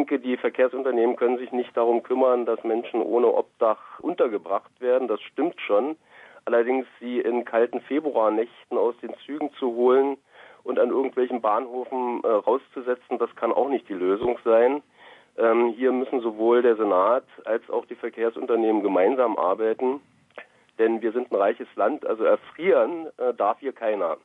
denke, die Verkehrsunternehmen können sich nicht darum kümmern, dass Menschen ohne Obdach untergebracht werden. Das stimmt schon. Allerdings sie in kalten Februarnächten aus den Zügen zu holen und an irgendwelchen Bahnhöfen rauszusetzen, das kann auch nicht die Lösung sein. Hier müssen sowohl der Senat als auch die Verkehrsunternehmen gemeinsam arbeiten, denn wir sind ein reiches Land, also erfrieren darf hier keiner.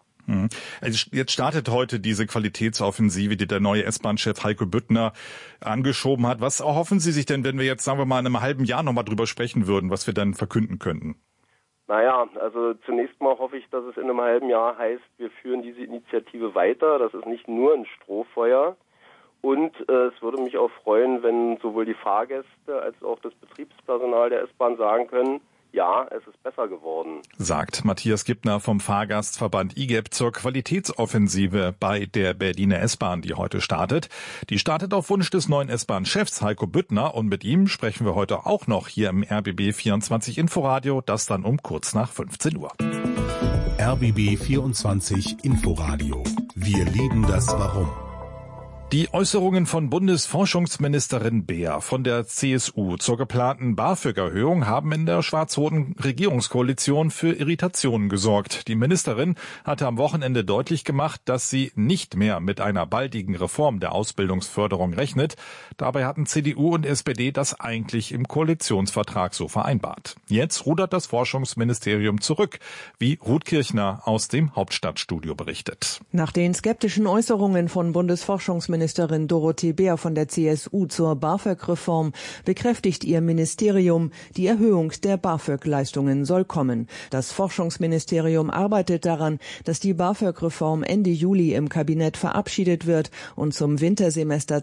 Jetzt startet heute diese Qualitätsoffensive, die der neue S-Bahn-Chef Heiko Büttner angeschoben hat. Was erhoffen Sie sich denn, wenn wir jetzt, sagen wir mal, in einem halben Jahr nochmal drüber sprechen würden, was wir dann verkünden könnten? Naja, also zunächst mal hoffe ich, dass es in einem halben Jahr heißt, wir führen diese Initiative weiter. Das ist nicht nur ein Strohfeuer. Und es würde mich auch freuen, wenn sowohl die Fahrgäste als auch das Betriebspersonal der S-Bahn sagen können, ja, es ist besser geworden. Sagt Matthias Gibner vom Fahrgastverband IGEP zur Qualitätsoffensive bei der Berliner S-Bahn, die heute startet. Die startet auf Wunsch des neuen S-Bahn-Chefs Heiko Büttner und mit ihm sprechen wir heute auch noch hier im RBB 24 Inforadio, das dann um kurz nach 15 Uhr. RBB 24 Inforadio. Wir lieben das Warum. Die Äußerungen von Bundesforschungsministerin Beer von der CSU zur geplanten BAföG-Erhöhung haben in der schwarz-roten Regierungskoalition für Irritationen gesorgt. Die Ministerin hatte am Wochenende deutlich gemacht, dass sie nicht mehr mit einer baldigen Reform der Ausbildungsförderung rechnet. Dabei hatten CDU und SPD das eigentlich im Koalitionsvertrag so vereinbart. Jetzt rudert das Forschungsministerium zurück, wie Ruth Kirchner aus dem Hauptstadtstudio berichtet. Nach den skeptischen Äußerungen von Bundesforschungsministerin Dorothee Beer von der CSU zur BAföG-Reform bekräftigt ihr Ministerium, die Erhöhung der BAföG-Leistungen soll kommen. Das Forschungsministerium arbeitet daran, dass die BAföG-Reform Ende Juli im Kabinett verabschiedet wird und zum Wintersemester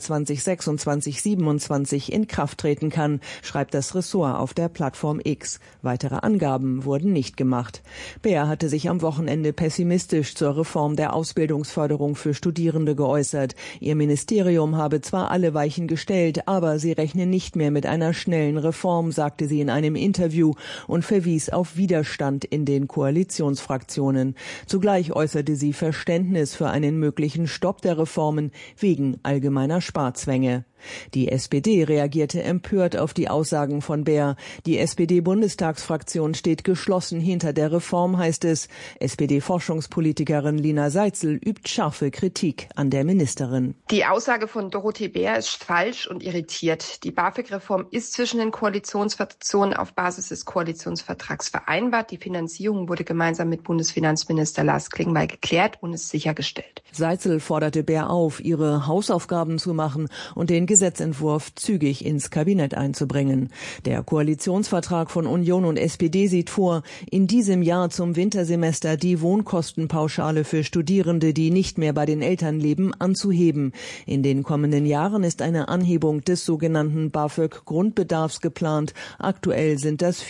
2026/27 in Kraft treten kann, schreibt das Ressort auf der Plattform X. Weitere Angaben wurden nicht gemacht. Beer hatte sich am Wochenende pessimistisch zur Reform der Ausbildungsförderung für Studierende geäußert. Ihr Ministerium habe zwar alle Weichen gestellt, aber sie rechne nicht mehr mit einer schnellen Reform, sagte sie in einem Interview und verwies auf Widerstand in den Koalitionsfraktionen. Zugleich äußerte sie Verständnis für einen möglichen Stopp der Reformen wegen allgemeiner Sparzwänge. Die SPD reagierte empört auf die Aussagen von Beer. Die SPD-Bundestagsfraktion steht geschlossen hinter der Reform, heißt es. SPD-Forschungspolitikerin Lina Seizel übt scharfe Kritik an der Ministerin. Die Aussage von Dorothee Beer ist falsch und irritiert. Die BAföG-Reform ist zwischen den Koalitionsfraktionen auf Basis des Koalitionsvertrags vereinbart. Die Finanzierung wurde gemeinsam mit Bundesfinanzminister Lars Klingbeil geklärt und ist sichergestellt. Seizel forderte Beer auf, ihre Hausaufgaben zu machen und den Gesetzentwurf zügig ins Kabinett einzubringen. Der Koalitionsvertrag von Union und SPD sieht vor, in diesem Jahr zum Wintersemester die Wohnkostenpauschale für Studierende, die nicht mehr bei den Eltern leben, anzuheben. In den kommenden Jahren ist eine Anhebung des sogenannten BAföG-Grundbedarfs geplant. Aktuell sind das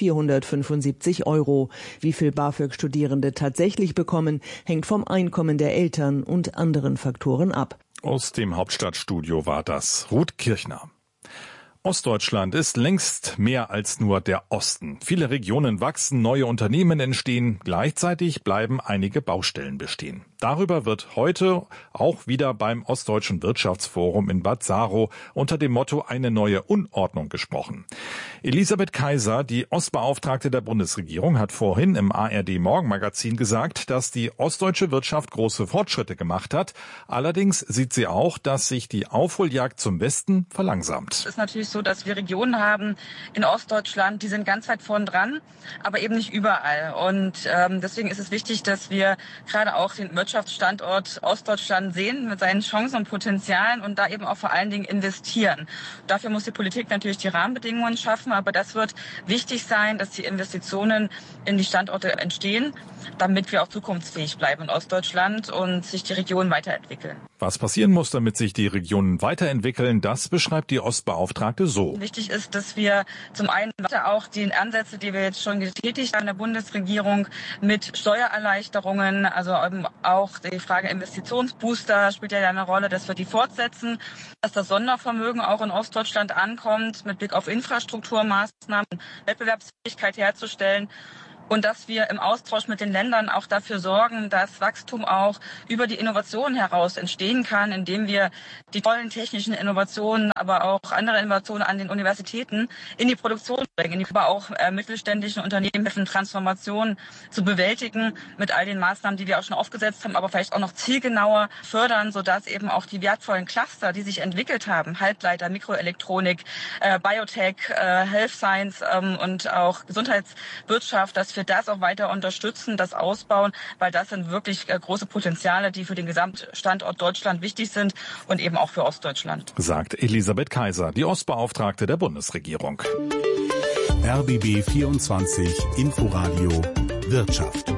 475 €. Wie viel BAföG-Studierende tatsächlich bekommen, hängt vom Einkommen der Eltern und anderen Faktoren ab. Aus dem Hauptstadtstudio war das Ruth Kirchner. Ostdeutschland ist längst mehr als nur der Osten. Viele Regionen wachsen, neue Unternehmen entstehen, gleichzeitig bleiben einige Baustellen bestehen. Darüber wird heute auch wieder beim Ostdeutschen Wirtschaftsforum in Bad Saro unter dem Motto eine neue Unordnung gesprochen. Elisabeth Kaiser, die Ostbeauftragte der Bundesregierung, hat vorhin im ARD Morgenmagazin gesagt, dass die ostdeutsche Wirtschaft große Fortschritte gemacht hat. Allerdings sieht sie auch, dass sich die Aufholjagd zum Westen verlangsamt. Es ist natürlich so, dass wir Regionen haben in Ostdeutschland, die sind ganz weit vorn dran, aber eben nicht überall. Und deswegen ist es wichtig, dass wir gerade auch den Wirtschaftsstandort Ostdeutschland sehen mit seinen Chancen und Potenzialen und da eben auch vor allen Dingen investieren. Dafür muss die Politik natürlich die Rahmenbedingungen schaffen, aber das wird wichtig sein, dass die Investitionen in die Standorte entstehen, damit wir auch zukunftsfähig bleiben in Ostdeutschland und sich die Regionen weiterentwickeln. Was passieren muss, damit sich die Regionen weiterentwickeln, das beschreibt die Ostbeauftragte so. Wichtig ist, dass wir zum einen weiter auch die Ansätze, die wir jetzt schon getätigt haben in der Bundesregierung mit Steuererleichterungen, also eben auch die Frage Investitionsbooster spielt ja eine Rolle, dass wir die fortsetzen, dass das Sondervermögen auch in Ostdeutschland ankommt, mit Blick auf Infrastrukturmaßnahmen, Wettbewerbsfähigkeit herzustellen. und dass wir im Austausch mit den Ländern auch dafür sorgen, dass Wachstum auch über die Innovation heraus entstehen kann, indem wir die tollen technischen Innovationen, aber auch andere Innovationen an den Universitäten in die Produktion bringen, aber auch mittelständischen Unternehmen helfen, Transformation zu bewältigen mit all den Maßnahmen, die wir auch schon aufgesetzt haben, aber vielleicht auch noch zielgenauer fördern, sodass eben auch die wertvollen Cluster, die sich entwickelt haben, Halbleiter, Mikroelektronik, Biotech, Health Science und auch Gesundheitswirtschaft, dass wir das auch weiter unterstützen, das ausbauen, weil das sind wirklich große Potenziale, die für den Gesamtstandort Deutschland wichtig sind und eben auch für Ostdeutschland. Sagt Elisabeth Kaiser, die Ostbeauftragte der Bundesregierung. RBB 24 Inforadio Wirtschaft.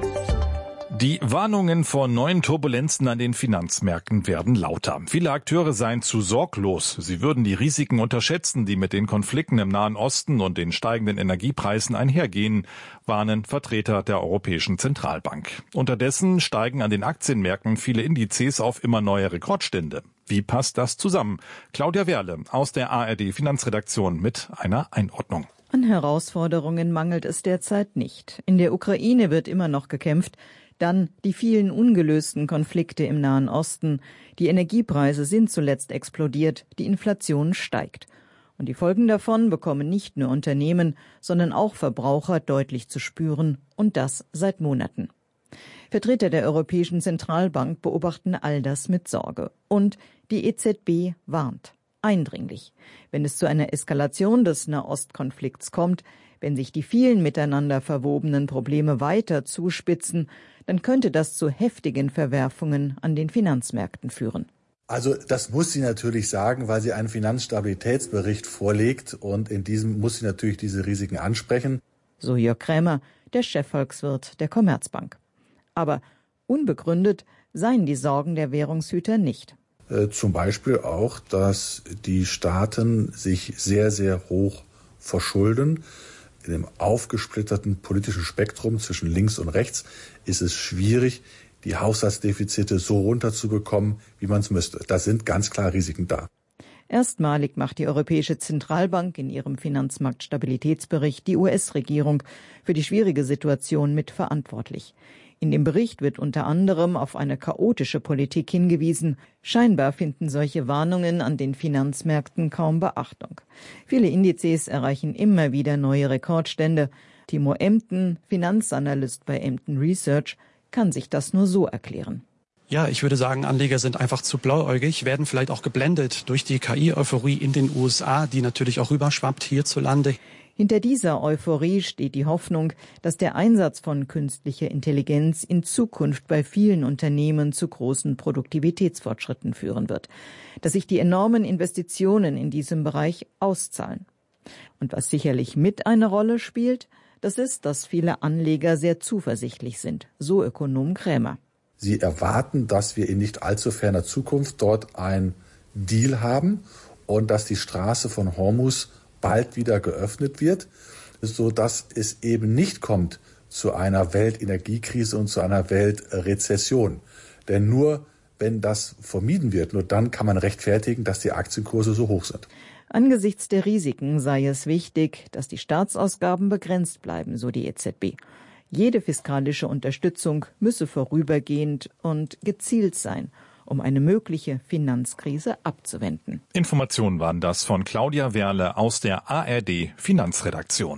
Die Warnungen vor neuen Turbulenzen an den Finanzmärkten werden lauter. Viele Akteure seien zu sorglos. Sie würden die Risiken unterschätzen, die mit den Konflikten im Nahen Osten und den steigenden Energiepreisen einhergehen, warnen Vertreter der Europäischen Zentralbank. Unterdessen steigen an den Aktienmärkten viele Indizes auf immer neue Rekordstände. Wie passt das zusammen? Claudia Werle aus der ARD Finanzredaktion mit einer Einordnung. An Herausforderungen mangelt es derzeit nicht. In der Ukraine wird immer noch gekämpft. Dann die vielen ungelösten Konflikte im Nahen Osten. Die Energiepreise sind zuletzt explodiert, die Inflation steigt. Und die Folgen davon bekommen nicht nur Unternehmen, sondern auch Verbraucher deutlich zu spüren, und das seit Monaten. Vertreter der Europäischen Zentralbank beobachten all das mit Sorge. Und die EZB warnt eindringlich. Wenn es zu einer Eskalation des Nahostkonflikts kommt, wenn sich die vielen miteinander verwobenen Probleme weiter zuspitzen, dann könnte das zu heftigen Verwerfungen an den Finanzmärkten führen. Also das muss sie natürlich sagen, weil sie einen Finanzstabilitätsbericht vorlegt, und in diesem muss sie natürlich diese Risiken ansprechen. So Jörg Krämer, der Chefvolkswirt der Commerzbank. Aber unbegründet seien die Sorgen der Währungshüter nicht. Zum Beispiel auch, dass die Staaten sich sehr, sehr hoch verschulden. In dem aufgesplitterten politischen Spektrum zwischen links und rechts ist es schwierig, die Haushaltsdefizite so runterzubekommen, wie man es müsste. Da sind ganz klar Risiken da. Erstmalig macht die Europäische Zentralbank in ihrem Finanzmarktstabilitätsbericht die US-Regierung für die schwierige Situation mit verantwortlich. In dem Bericht wird unter anderem auf eine chaotische Politik hingewiesen. Scheinbar finden solche Warnungen an den Finanzmärkten kaum Beachtung. Viele Indizes erreichen immer wieder neue Rekordstände. Timo Emden, Finanzanalyst bei Emden Research, kann sich das nur so erklären. Ja, ich würde sagen, Anleger sind einfach zu blauäugig, werden vielleicht auch geblendet durch die KI-Euphorie in den USA, die natürlich auch rüberschwappt hierzulande. Hinter dieser Euphorie steht die Hoffnung, dass der Einsatz von künstlicher Intelligenz in Zukunft bei vielen Unternehmen zu großen Produktivitätsfortschritten führen wird, dass sich die enormen Investitionen in diesem Bereich auszahlen. Und was sicherlich mit eine Rolle spielt, das ist, dass viele Anleger sehr zuversichtlich sind, so Ökonom Krämer. Sie erwarten, dass wir in nicht allzu ferner Zukunft dort ein Deal haben und dass die Straße von Hormuz bald wieder geöffnet wird, so dass es eben nicht kommt zu einer Weltenergiekrise und zu einer Weltrezession. Denn nur wenn das vermieden wird, nur dann kann man rechtfertigen, dass die Aktienkurse so hoch sind. Angesichts der Risiken sei es wichtig, dass die Staatsausgaben begrenzt bleiben, so die EZB. Jede fiskalische Unterstützung müsse vorübergehend und gezielt sein, um eine mögliche Finanzkrise abzuwenden. Informationen waren das von Claudia Werle aus der ARD Finanzredaktion.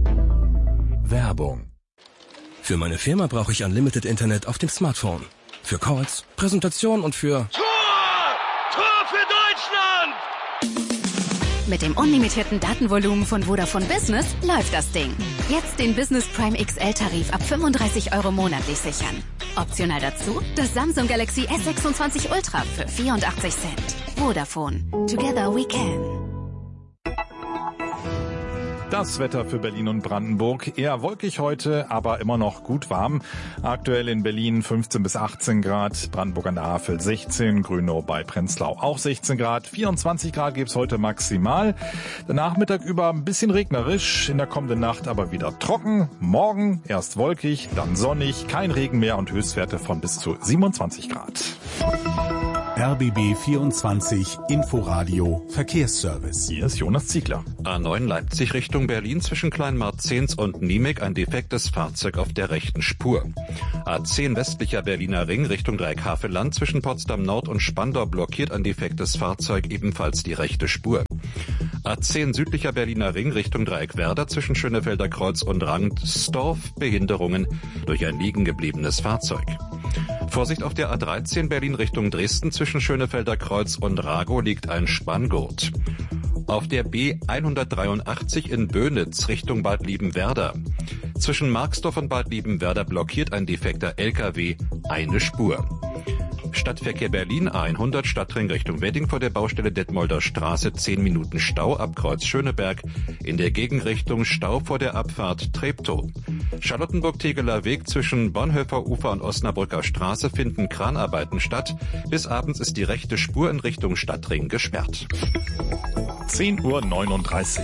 Werbung. Für meine Firma brauche ich Unlimited Internet auf dem Smartphone. Für Calls, Präsentationen und für... Tor! Tor für Deutschland! Mit dem unlimitierten Datenvolumen von Vodafone Business läuft das Ding. Jetzt den Business Prime XL-Tarif ab 35 € monatlich sichern. Optional dazu das Samsung Galaxy S26 Ultra für 84 Cent. Vodafone. Together we can. Das Wetter für Berlin und Brandenburg. Eher wolkig heute, aber immer noch gut warm. Aktuell in Berlin 15 bis 18 Grad, Brandenburg an der Havel 16, Grünow bei Prenzlau auch 16 Grad, 24 Grad gibt's heute maximal. Der Nachmittag über ein bisschen regnerisch, in der kommenden Nacht aber wieder trocken. Morgen erst wolkig, dann sonnig, kein Regen mehr und Höchstwerte von bis zu 27 Grad. RBB 24 Inforadio Verkehrsservice. Hier ist Jonas Ziegler. A9 Leipzig Richtung Berlin zwischen Kleinmarzens und Niemek ein defektes Fahrzeug auf der rechten Spur. A10 westlicher Berliner Ring Richtung Dreieck Havelland zwischen Potsdam Nord und Spandau blockiert ein defektes Fahrzeug ebenfalls die rechte Spur. A10 südlicher Berliner Ring Richtung Dreieck Werder zwischen Schönefelder Kreuz und Rangsdorf Behinderungen durch ein liegen gebliebenes Fahrzeug. Vorsicht auf der A13 Berlin Richtung Dresden zwischen Schönefelder Kreuz und Ragow liegt ein Spanngurt. Auf der B183 in Böhnitz Richtung Bad Liebenwerda. Zwischen Marxdorf und Bad Liebenwerda blockiert ein defekter LKW eine Spur. Stadtverkehr Berlin A100 Stadtring Richtung Wedding vor der Baustelle Detmolder Straße 10 Minuten Stau ab Kreuz Schöneberg. In der Gegenrichtung Stau vor der Abfahrt Treptow. Charlottenburg-Tegeler Weg zwischen Bonhoeffer Ufer und Osnabrücker Straße finden Kranarbeiten statt. Bis abends ist die rechte Spur in Richtung Stadtring gesperrt. 10:39 Uhr.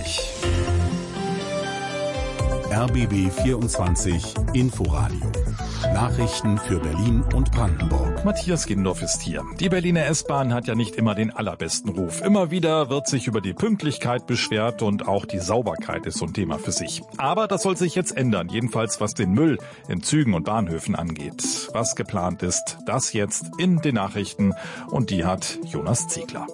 RBB 24 Inforadio. Nachrichten für Berlin und Brandenburg. Matthias Gindorf ist hier. Die Berliner S-Bahn hat ja nicht immer den allerbesten Ruf. Immer wieder wird sich über die Pünktlichkeit beschwert und auch die Sauberkeit ist so ein Thema für sich. Aber das soll sich jetzt ändern, jedenfalls was den Müll in Zügen und Bahnhöfen angeht. Was geplant ist, das jetzt in den Nachrichten und die hat Jonas Ziegler.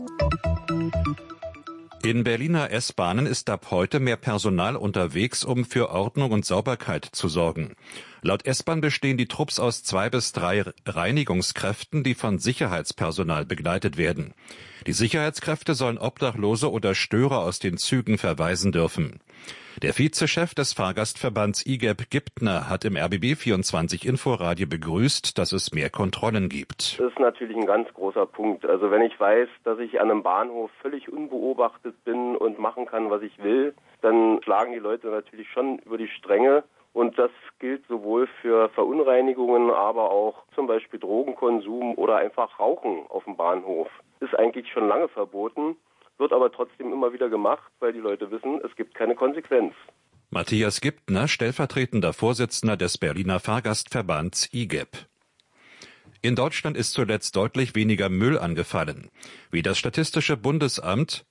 In Berliner S-Bahnen ist ab heute mehr Personal unterwegs, um für Ordnung und Sauberkeit zu sorgen. Laut S-Bahn bestehen die Trupps aus 2 bis 3 Reinigungskräften, die von Sicherheitspersonal begleitet werden. Die Sicherheitskräfte sollen Obdachlose oder Störer aus den Zügen verweisen dürfen. Der Vizechef des Fahrgastverbands IGEP Giptner hat im RBB 24 Inforadio begrüßt, dass es mehr Kontrollen gibt. Das ist natürlich ein ganz großer Punkt. Also wenn ich weiß, dass ich an einem Bahnhof völlig unbeobachtet bin und machen kann, was ich will, dann schlagen die Leute natürlich schon über die Stränge. Und das gilt sowohl für Verunreinigungen, aber auch zum Beispiel Drogenkonsum oder einfach Rauchen auf dem Bahnhof. Ist eigentlich schon lange verboten. Wird aber trotzdem immer wieder gemacht, weil die Leute wissen, es gibt keine Konsequenz. Matthias Giptner, stellvertretender Vorsitzender des Berliner Fahrgastverbands IGEP. In Deutschland ist zuletzt deutlich weniger Müll angefallen. Wie das Statistische Bundesamt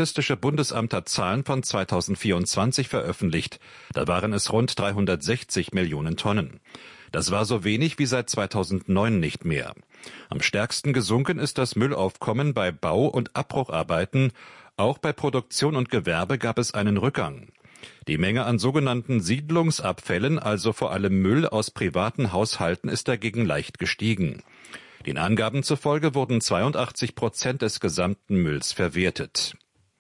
hat Zahlen von 2024 veröffentlicht. Da waren es rund 360 Millionen Tonnen. Das war so wenig wie seit 2009 nicht mehr. Am stärksten gesunken ist das Müllaufkommen bei Bau- und Abbrucharbeiten. Auch bei Produktion und Gewerbe gab es einen Rückgang. Die Menge an sogenannten Siedlungsabfällen, also vor allem Müll aus privaten Haushalten, ist dagegen leicht gestiegen. Den Angaben zufolge wurden 82% des gesamten Mülls verwertet.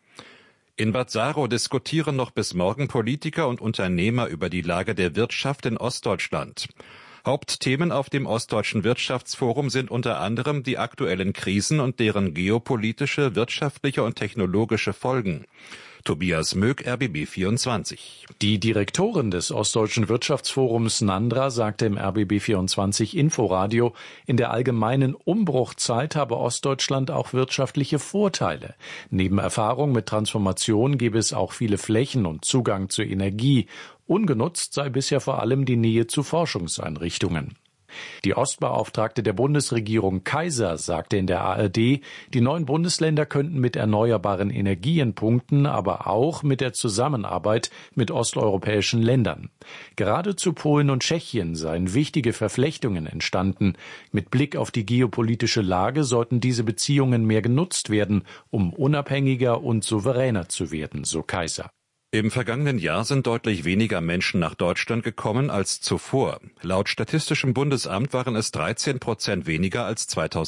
In Bad Saarow diskutieren noch bis morgen Politiker und Unternehmer über die Lage der Wirtschaft in Ostdeutschland. Hauptthemen auf dem Ostdeutschen Wirtschaftsforum sind unter anderem die aktuellen Krisen und deren geopolitische, wirtschaftliche und technologische Folgen. Tobias Möck, RBB 24. Die Direktorin des Ostdeutschen Wirtschaftsforums Nandra sagte im RBB 24 Inforadio, in der allgemeinen Umbruchzeit habe Ostdeutschland auch wirtschaftliche Vorteile. Neben Erfahrung mit Transformation gebe es auch viele Flächen und Zugang zu Energie. Ungenutzt sei bisher vor allem die Nähe zu Forschungseinrichtungen. Die Ostbeauftragte der Bundesregierung Kaiser sagte in der ARD, die neuen Bundesländer könnten mit erneuerbaren Energien punkten, aber auch mit der Zusammenarbeit mit osteuropäischen Ländern. Gerade zu Polen und Tschechien seien wichtige Verflechtungen entstanden. Mit Blick auf die geopolitische Lage sollten diese Beziehungen mehr genutzt werden, um unabhängiger und souveräner zu werden, so Kaiser. Im vergangenen Jahr sind deutlich weniger Menschen nach Deutschland gekommen als zuvor. Laut Statistischem Bundesamt waren es 13% weniger als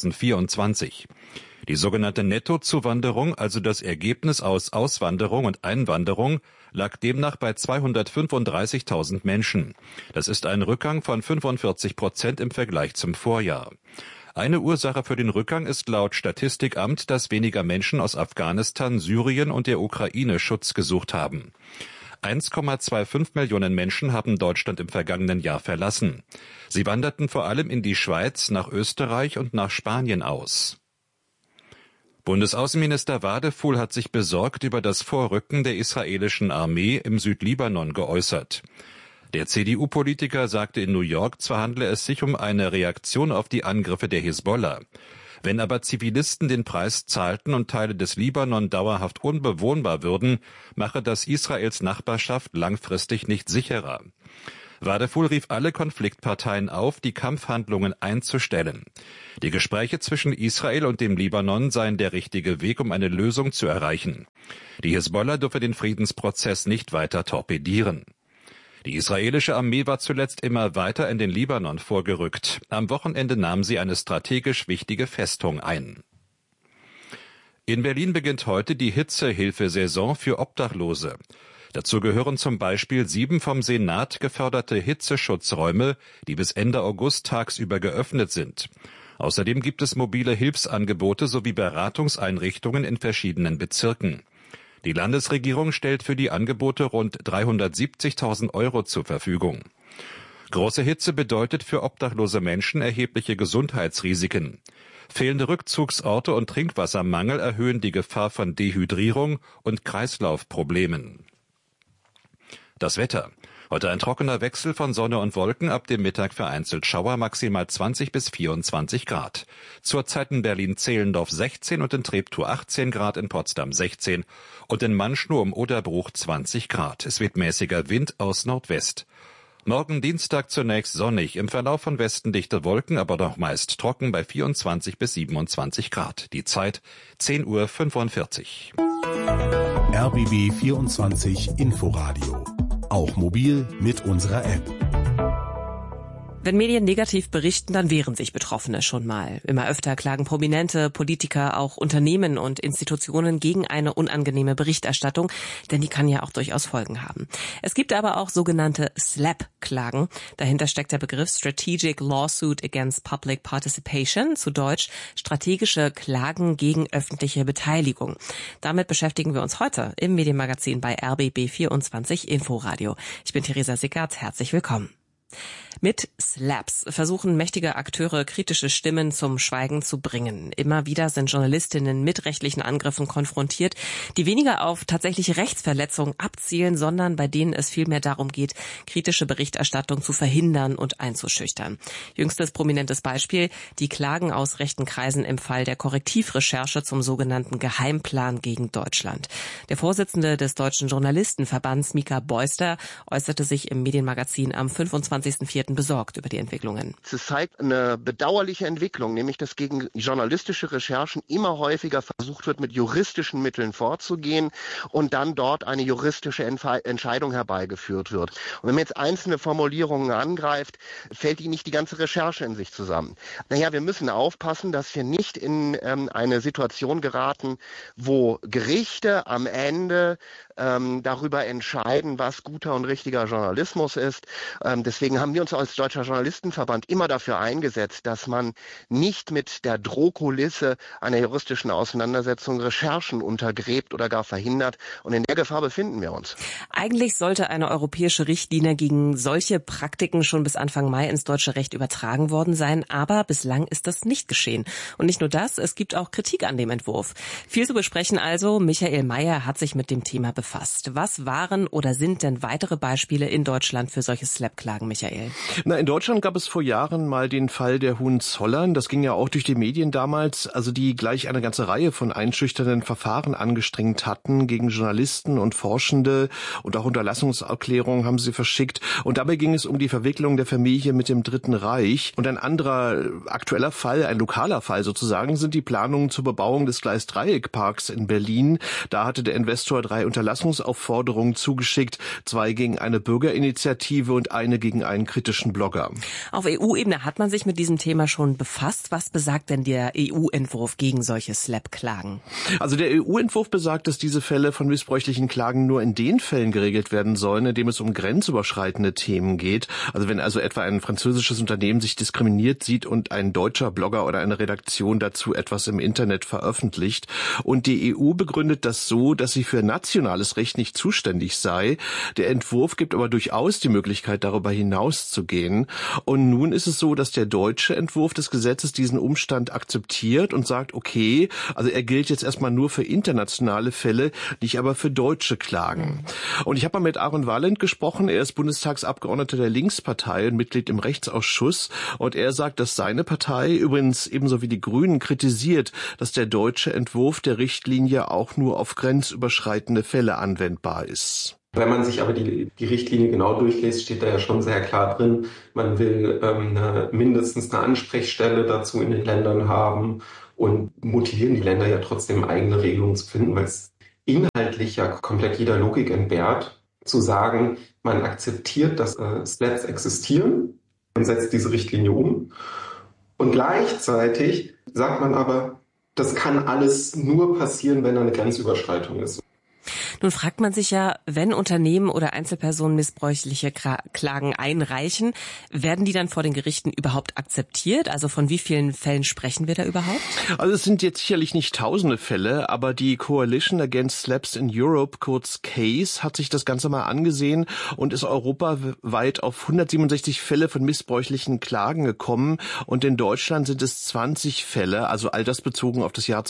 2024. Die sogenannte Nettozuwanderung, also das Ergebnis aus Auswanderung und Einwanderung, lag demnach bei 235.000 Menschen. Das ist ein Rückgang von 45% im Vergleich zum Vorjahr. Eine Ursache für den Rückgang ist laut Statistikamt, dass weniger Menschen aus Afghanistan, Syrien und der Ukraine Schutz gesucht haben. 1,25 Millionen Menschen haben Deutschland im vergangenen Jahr verlassen. Sie wanderten vor allem in die Schweiz, nach Österreich und nach Spanien aus. Bundesaußenminister Wadefuhl hat sich besorgt über das Vorrücken der israelischen Armee im Südlibanon geäußert. Der CDU-Politiker sagte in New York, zwar handle es sich um eine Reaktion auf die Angriffe der Hisbollah. Wenn aber Zivilisten den Preis zahlten und Teile des Libanon dauerhaft unbewohnbar würden, mache das Israels Nachbarschaft langfristig nicht sicherer. Wadephul rief alle Konfliktparteien auf, die Kampfhandlungen einzustellen. Die Gespräche zwischen Israel und dem Libanon seien der richtige Weg, um eine Lösung zu erreichen. Die Hisbollah dürfe den Friedensprozess nicht weiter torpedieren. Die israelische Armee war zuletzt immer weiter in den Libanon vorgerückt. Am Wochenende nahm sie eine strategisch wichtige Festung ein. In Berlin beginnt heute die Hitzehilfesaison für Obdachlose. Dazu gehören zum Beispiel 7 vom Senat geförderte Hitzeschutzräume, die bis Ende August tagsüber geöffnet sind. Außerdem gibt es mobile Hilfsangebote sowie Beratungseinrichtungen in verschiedenen Bezirken. Die Landesregierung stellt für die Angebote rund 370.000 € zur Verfügung. Große Hitze bedeutet für obdachlose Menschen erhebliche Gesundheitsrisiken. Fehlende Rückzugsorte und Trinkwassermangel erhöhen die Gefahr von Dehydrierung und Kreislaufproblemen. Das Wetter. Heute ein trockener Wechsel von Sonne und Wolken, ab dem Mittag vereinzelt Schauer, maximal 20 bis 24 Grad. Zurzeit in Berlin-Zehlendorf 16 und in Treptow 18 Grad, in Potsdam 16 und in Manschnow um Oderbruch 20 Grad. Es weht mäßiger Wind aus Nordwest. Morgen Dienstag zunächst sonnig, im Verlauf von Westen dichte Wolken, aber noch meist trocken bei 24 bis 27 Grad. Die Zeit 10:45 Uhr. RBB 24 Inforadio. Auch mobil mit unserer App. Wenn Medien negativ berichten, dann wehren sich Betroffene schon mal. Immer öfter klagen Prominente, Politiker, auch Unternehmen und Institutionen gegen eine unangenehme Berichterstattung, denn die kann ja auch durchaus Folgen haben. Es gibt aber auch sogenannte SLAPP-Klagen. Dahinter steckt der Begriff Strategic Lawsuit Against Public Participation, zu Deutsch strategische Klagen gegen öffentliche Beteiligung. Damit beschäftigen wir uns heute im Medienmagazin bei RBB 24 Inforadio. Ich bin Theresa Sickert, herzlich willkommen. Mit SLAPPs versuchen mächtige Akteure, kritische Stimmen zum Schweigen zu bringen. Immer wieder sind Journalistinnen mit rechtlichen Angriffen konfrontiert, die weniger auf tatsächliche Rechtsverletzungen abzielen, sondern bei denen es vielmehr darum geht, kritische Berichterstattung zu verhindern und einzuschüchtern. Jüngstes prominentes Beispiel, die Klagen aus rechten Kreisen im Fall der Korrektivrecherche zum sogenannten Geheimplan gegen Deutschland. Der Vorsitzende des Deutschen Journalistenverbands, Mika Beuster, äußerte sich im Medienmagazin am 25.04. besorgt über die Entwicklungen. Es zeigt eine bedauerliche Entwicklung, nämlich dass gegen journalistische Recherchen immer häufiger versucht wird, mit juristischen Mitteln vorzugehen und dann dort eine juristische Entscheidung herbeigeführt wird. Und wenn man jetzt einzelne Formulierungen angreift, fällt die nicht die ganze Recherche in sich zusammen. Naja, wir müssen aufpassen, dass wir nicht in eine Situation geraten, wo Gerichte am Ende darüber entscheiden, was guter und richtiger Journalismus ist. Deswegen haben wir uns als Deutscher Journalistenverband immer dafür eingesetzt, dass man nicht mit der Drohkulisse einer juristischen Auseinandersetzung Recherchen untergräbt oder gar verhindert. Und in der Gefahr befinden wir uns. Eigentlich sollte eine europäische Richtlinie gegen solche Praktiken schon bis Anfang Mai ins deutsche Recht übertragen worden sein. Aber bislang ist das nicht geschehen. Und nicht nur das, es gibt auch Kritik an dem Entwurf. Viel zu besprechen also. Michael Mayer hat sich mit dem Thema befasst. Was waren oder sind denn weitere Beispiele in Deutschland für solche SLAPP-Klagen, Michael? In Deutschland gab es vor Jahren mal den Fall der Hohenzollern. Das ging ja auch durch die Medien damals, also die gleich eine ganze Reihe von einschüchternden Verfahren angestrengt hatten gegen Journalisten und Forschende, und auch Unterlassungserklärungen haben sie verschickt. Und dabei ging es um die Verwicklung der Familie mit dem Dritten Reich. Und ein anderer aktueller Fall, ein lokaler Fall sozusagen, sind die Planungen zur Bebauung des Gleisdreieckparks in Berlin. Da hatte der Investor 3 Unterlassungsaufforderungen zugeschickt, 2 gegen eine Bürgerinitiative und eine gegen einen kritischen Blogger. Auf EU-Ebene hat man sich mit diesem Thema schon befasst. Was besagt denn der EU-Entwurf gegen solche SLAPP-Klagen? Also der EU-Entwurf besagt, dass diese Fälle von missbräuchlichen Klagen nur in den Fällen geregelt werden sollen, in dem es um grenzüberschreitende Themen geht. Also wenn also etwa ein französisches Unternehmen sich diskriminiert sieht und ein deutscher Blogger oder eine Redaktion dazu etwas im Internet veröffentlicht. Und die EU begründet das so, dass sie für nationales Recht nicht zuständig sei. Der Entwurf gibt aber durchaus die Möglichkeit, darüber hinaus hinauszugehen. Und nun ist es so, dass der deutsche Entwurf des Gesetzes diesen Umstand akzeptiert und sagt, okay, also er gilt jetzt erstmal nur für internationale Fälle, nicht aber für deutsche Klagen. Und ich habe mal mit Aaron Valent gesprochen, er ist Bundestagsabgeordneter der Linkspartei und Mitglied im Rechtsausschuss. Und er sagt, dass seine Partei übrigens ebenso wie die Grünen kritisiert, dass der deutsche Entwurf der Richtlinie auch nur auf grenzüberschreitende Fälle anwendbar ist. Wenn man sich aber die Richtlinie genau durchliest, steht da ja schon sehr klar drin, man will mindestens eine Ansprechstelle dazu in den Ländern haben und motivieren die Länder ja trotzdem eigene Regelungen zu finden, weil es inhaltlich ja komplett jeder Logik entbehrt, zu sagen, man akzeptiert, dass SLAPPs existieren und setzt diese Richtlinie um. Und gleichzeitig sagt man aber, das kann alles nur passieren, wenn da eine Grenzüberschreitung ist. Nun fragt man sich ja, wenn Unternehmen oder Einzelpersonen missbräuchliche Klagen einreichen, werden die dann vor den Gerichten überhaupt akzeptiert? Also von wie vielen Fällen sprechen wir da überhaupt? Also es sind jetzt sicherlich nicht tausende Fälle, aber die Coalition Against SLAPPs in Europe, kurz CASE, hat sich das Ganze mal angesehen und ist europaweit auf 167 Fälle von missbräuchlichen Klagen gekommen. Und in Deutschland sind es 20 Fälle, also all das bezogen auf das Jahr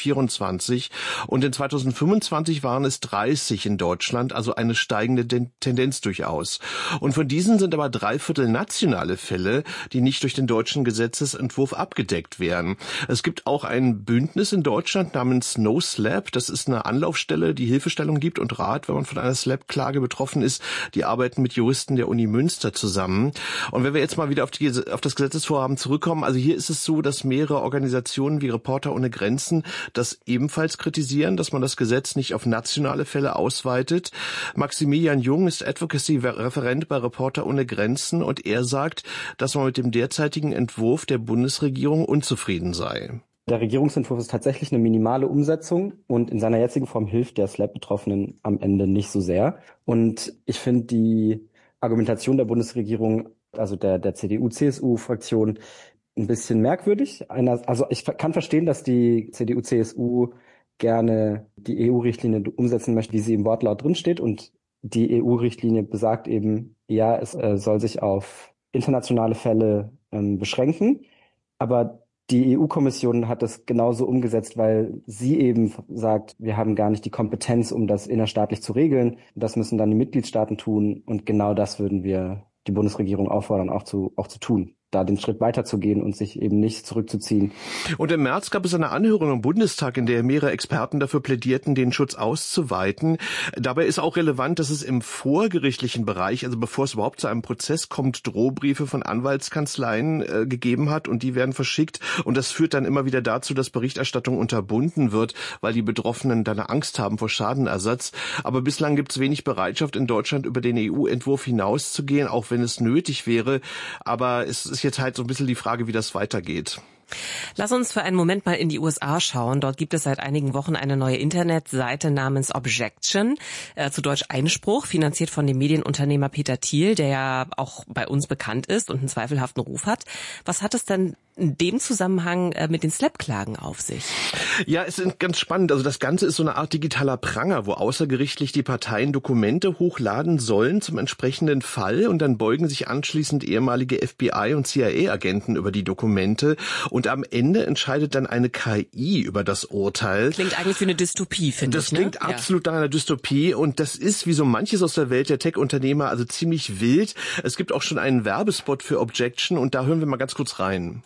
2024. Und in 2025 waren es 30 in Deutschland, also eine steigende Tendenz durchaus. Und von diesen sind aber 3/4 nationale Fälle, die nicht durch den deutschen Gesetzesentwurf abgedeckt werden. Es gibt auch ein Bündnis in Deutschland namens No SLAPP. Das ist eine Anlaufstelle, die Hilfestellung gibt und Rat, wenn man von einer SLAPP-Klage betroffen ist. Die arbeiten mit Juristen der Uni Münster zusammen. Und wenn wir jetzt mal wieder auf das Gesetzesvorhaben zurückkommen, also hier ist es so, dass mehrere Organisationen wie Reporter ohne Grenzen das ebenfalls kritisieren, dass man das Gesetz nicht auf nationale Fälle ausweitet. Maximilian Jung ist Advocacy-Referent bei Reporter ohne Grenzen und er sagt, dass man mit dem derzeitigen Entwurf der Bundesregierung unzufrieden sei. Der Regierungsentwurf ist tatsächlich eine minimale Umsetzung und in seiner jetzigen Form hilft der SLAPP-Betroffenen am Ende nicht so sehr. Und ich finde die Argumentation der Bundesregierung, also der CDU-CSU-Fraktion, ein bisschen merkwürdig. Also ich kann verstehen, dass die CDU-CSU gerne die EU-Richtlinie umsetzen möchte, wie sie im Wortlaut drinsteht. Und die EU-Richtlinie besagt eben, ja, es soll sich auf internationale Fälle beschränken. Aber die EU-Kommission hat das genauso umgesetzt, weil sie eben sagt, wir haben gar nicht die Kompetenz, um das innerstaatlich zu regeln. Das müssen dann die Mitgliedstaaten tun. Und genau das würden wir die Bundesregierung auffordern, auch zu tun. Da den Schritt weiterzugehen und sich eben nicht zurückzuziehen. Und im März gab es eine Anhörung im Bundestag, in der mehrere Experten dafür plädierten, den Schutz auszuweiten. Dabei ist auch relevant, dass es im vorgerichtlichen Bereich, also bevor es überhaupt zu einem Prozess kommt, Drohbriefe von Anwaltskanzleien gegeben hat und die werden verschickt. Und das führt dann immer wieder dazu, dass Berichterstattung unterbunden wird, weil die Betroffenen dann Angst haben vor Schadenersatz. Aber bislang gibt es wenig Bereitschaft in Deutschland, über den EU-Entwurf hinauszugehen, auch wenn es nötig wäre. Aber es ist jetzt halt so ein bisschen die Frage, wie das weitergeht. Lass uns für einen Moment mal in die USA schauen. Dort gibt es seit einigen Wochen eine neue Internetseite namens Objection, zu Deutsch Einspruch, finanziert von dem Medienunternehmer Peter Thiel, der ja auch bei uns bekannt ist und einen zweifelhaften Ruf hat. Was hat es denn in dem Zusammenhang mit den SLAPP-Klagen auf sich? Ja, es ist ganz spannend. Also das Ganze ist so eine Art digitaler Pranger, wo außergerichtlich die Parteien Dokumente hochladen sollen zum entsprechenden Fall und dann beugen sich anschließend ehemalige FBI- und CIA-Agenten über die Dokumente und am Ende entscheidet dann eine KI über das Urteil. Klingt eigentlich wie eine Dystopie, finde ich. Das klingt absolut nach einer Dystopie und das ist wie so manches aus der Welt der Tech-Unternehmer also ziemlich wild. Es gibt auch schon einen Werbespot für Objection und da hören wir mal ganz kurz rein.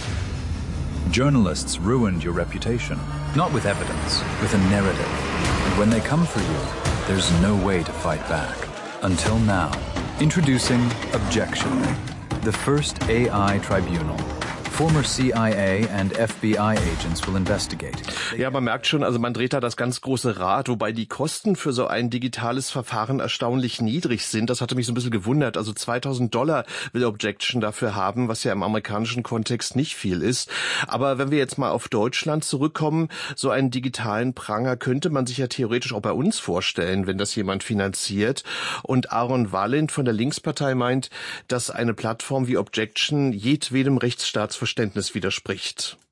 Journalists ruined your reputation, not with evidence, with a narrative. And when they come for you, there's no way to fight back. Until now. Introducing Objection, the first AI tribunal. Former CIA and FBI agents will investigate. Ja, man merkt schon, also man dreht da das ganz große Rad, wobei die Kosten für so ein digitales Verfahren erstaunlich niedrig sind. Das hatte mich so ein bisschen gewundert. Also $2.000 will Objection dafür haben, was ja im amerikanischen Kontext nicht viel ist. Aber wenn wir jetzt mal auf Deutschland zurückkommen, so einen digitalen Pranger könnte man sich ja theoretisch auch bei uns vorstellen, wenn das jemand finanziert. Und Aaron Valent von der Linkspartei meint, dass eine Plattform wie Objection jedwedem Rechtsstaatsverständnis widerspricht.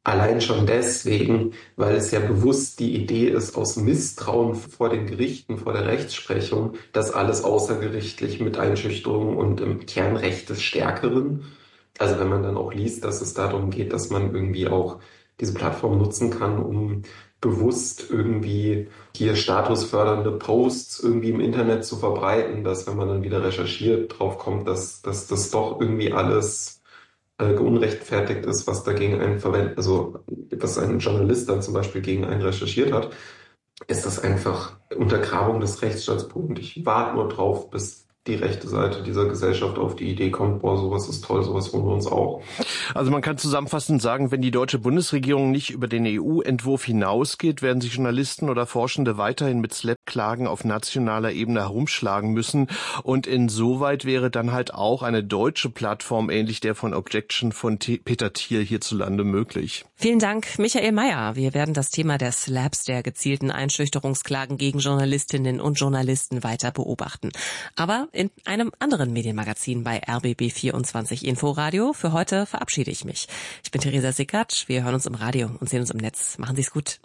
Allein schon deswegen, weil es ja bewusst die Idee ist, aus Misstrauen vor den Gerichten, vor der Rechtsprechung, das alles außergerichtlich mit Einschüchterung und im Kernrecht des Stärkeren. Also wenn man dann auch liest, dass es darum geht, dass man irgendwie auch diese Plattform nutzen kann, um bewusst irgendwie hier statusfördernde Posts irgendwie im Internet zu verbreiten, dass wenn man dann wieder recherchiert, drauf kommt, dass das doch irgendwie alles unrechtfertigt ist, was dagegen einen verwendet, also was ein Journalist dann zum Beispiel gegen einen recherchiert hat, ist das einfach Untergrabung des Rechtsstaats. Und ich warte nur drauf, bis die rechte Seite dieser Gesellschaft auf die Idee kommt, boah, sowas ist toll, sowas wollen wir uns auch. Also man kann zusammenfassend sagen, wenn die deutsche Bundesregierung nicht über den EU-Entwurf hinausgeht, werden sich Journalisten oder Forschende weiterhin mit SLAPP-Klagen auf nationaler Ebene herumschlagen müssen. Und insoweit wäre dann halt auch eine deutsche Plattform ähnlich der von Objection von Peter Thiel hierzulande möglich. Vielen Dank, Michael Mayer. Wir werden das Thema der SLAPPs, der gezielten Einschüchterungsklagen gegen Journalistinnen und Journalisten, weiter beobachten. Aber in einem anderen Medienmagazin bei RBB24 Inforadio. Für heute verabschiede ich mich. Ich bin Theresa Sickert. Wir hören uns im Radio und sehen uns im Netz. Machen Sie es gut.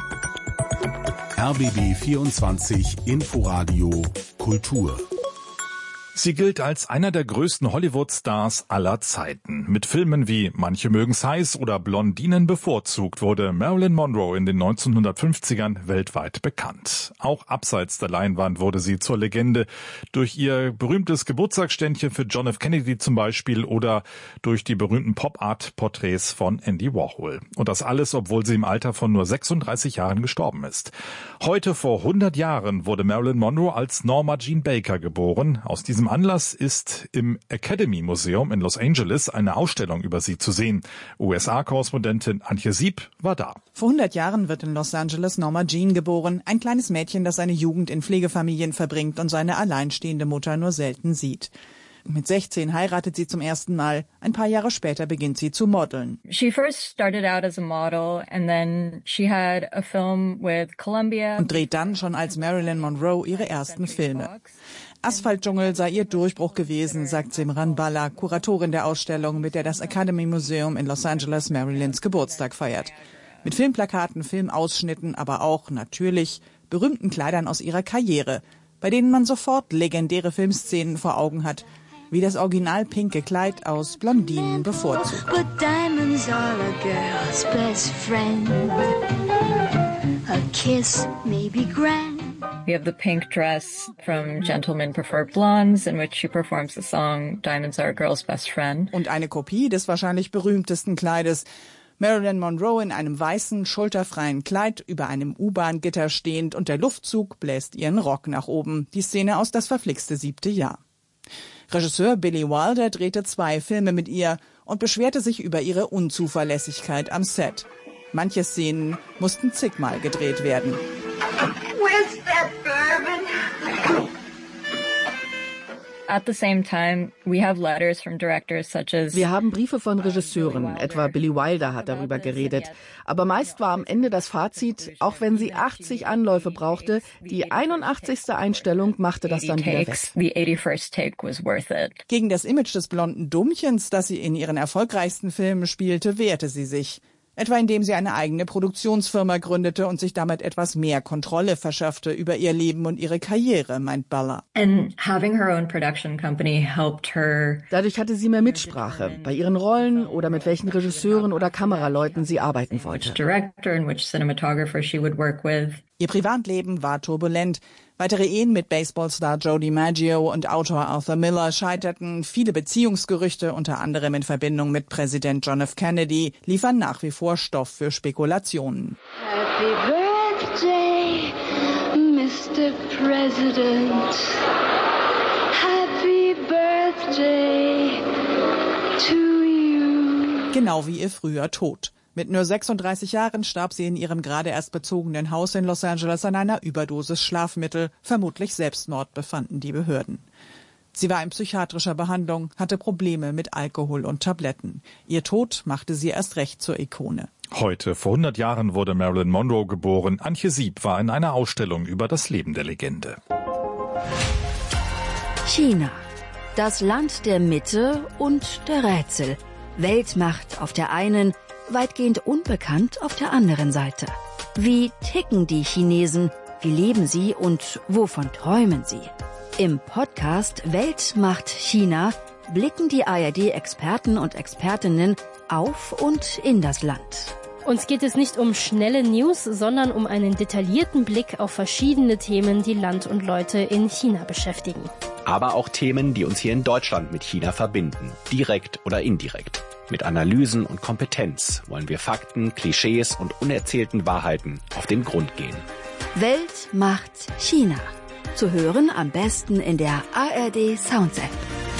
RBB24 Inforadio Kultur. Sie gilt als einer der größten Hollywood-Stars aller Zeiten. Mit Filmen wie Manche mögen's heiß oder Blondinen bevorzugt wurde Marilyn Monroe in den 1950ern weltweit bekannt. Auch abseits der Leinwand wurde sie zur Legende. Durch ihr berühmtes Geburtstagsständchen für John F. Kennedy zum Beispiel oder durch die berühmten Pop-Art-Porträts von Andy Warhol. Und das alles, obwohl sie im Alter von nur 36 Jahren gestorben ist. Heute vor 100 Jahren wurde Marilyn Monroe als Norma Jean Baker geboren. Aus diesem Anlass ist im Academy Museum in Los Angeles eine Ausstellung über sie zu sehen. USA-Korrespondentin Antje Sieb war da. Vor 100 Jahren wird in Los Angeles Norma Jean geboren, ein kleines Mädchen, das seine Jugend in Pflegefamilien verbringt und seine alleinstehende Mutter nur selten sieht. Mit 16 heiratet sie zum ersten Mal. Ein paar Jahre später beginnt sie zu modeln. She first started out as a model and then she had a film with Columbia. Und dreht dann schon als Marilyn Monroe ihre ersten Filme. Asphaltdschungel sei ihr Durchbruch gewesen, sagt Simran Balla, Kuratorin der Ausstellung, mit der das Academy Museum in Los Angeles Marilyns Geburtstag feiert. Mit Filmplakaten, Filmausschnitten, aber auch, natürlich, berühmten Kleidern aus ihrer Karriere, bei denen man sofort legendäre Filmszenen vor Augen hat, wie das original pinke Kleid aus Blondinen bevorzugt. But diamonds are a girl's best friend. A kiss may be grand. We have the pink dress from Gentlemen Prefer Blondes, in which she performs the song Diamonds Are a Girl's Best Friend. Und eine Kopie des wahrscheinlich berühmtesten Kleides. Marilyn Monroe in einem weißen, schulterfreien Kleid über einem U-Bahn-Gitter stehend und der Luftzug bläst ihren Rock nach oben. Die Szene aus Das verflixte 7. Jahr. Regisseur Billy Wilder drehte 2 Filme mit ihr und beschwerte sich über ihre Unzuverlässigkeit am Set. Manche Szenen mussten zigmal gedreht werden. Where's that bourbon? At the same time, we have letters from directors such as Wir haben Briefe von Regisseuren, etwa Billy Wilder hat darüber geredet. Aber meist war am Ende das Fazit, auch wenn sie 80 Anläufe brauchte, die 81. Einstellung machte das dann wieder weg. The 81st take was worth it. Gegen das Image des blonden Dummchens, das sie in ihren erfolgreichsten Filmen spielte, wehrte sie sich. Etwa indem sie eine eigene Produktionsfirma gründete und sich damit etwas mehr Kontrolle verschaffte über ihr Leben und ihre Karriere, meint Balla. And having her own production company helped her. Dadurch hatte sie mehr Mitsprache bei ihren Rollen oder mit welchen Regisseuren oder Kameraleuten sie arbeiten wollte. Director and which cinematographer she would work with. Ihr Privatleben war turbulent. Weitere Ehen mit Baseballstar Joe DiMaggio und Autor Arthur Miller scheiterten. Viele Beziehungsgerüchte, unter anderem in Verbindung mit Präsident John F. Kennedy, liefern nach wie vor Stoff für Spekulationen. Happy birthday, Mr. President. Happy birthday to you. Genau wie ihr früher Tod. Mit nur 36 Jahren starb sie in ihrem gerade erst bezogenen Haus in Los Angeles an einer Überdosis Schlafmittel. Vermutlich Selbstmord, befanden die Behörden. Sie war in psychiatrischer Behandlung, hatte Probleme mit Alkohol und Tabletten. Ihr Tod machte sie erst recht zur Ikone. Heute, vor 100 Jahren, wurde Marilyn Monroe geboren. Antje Sieb war in einer Ausstellung über das Leben der Legende. China. Das Land der Mitte und der Rätsel. Weltmacht auf der einen, weitgehend unbekannt auf der anderen Seite. Wie ticken die Chinesen? Wie leben sie und wovon träumen sie? Im Podcast Welt macht China blicken die ARD-Experten und Expertinnen auf und in das Land. Uns geht es nicht um schnelle News, sondern um einen detaillierten Blick auf verschiedene Themen, die Land und Leute in China beschäftigen. Aber auch Themen, die uns hier in Deutschland mit China verbinden, direkt oder indirekt. Mit Analysen und Kompetenz wollen wir Fakten, Klischees und unerzählten Wahrheiten auf den Grund gehen. Welt macht China. Zu hören am besten in der ARD Sounds App.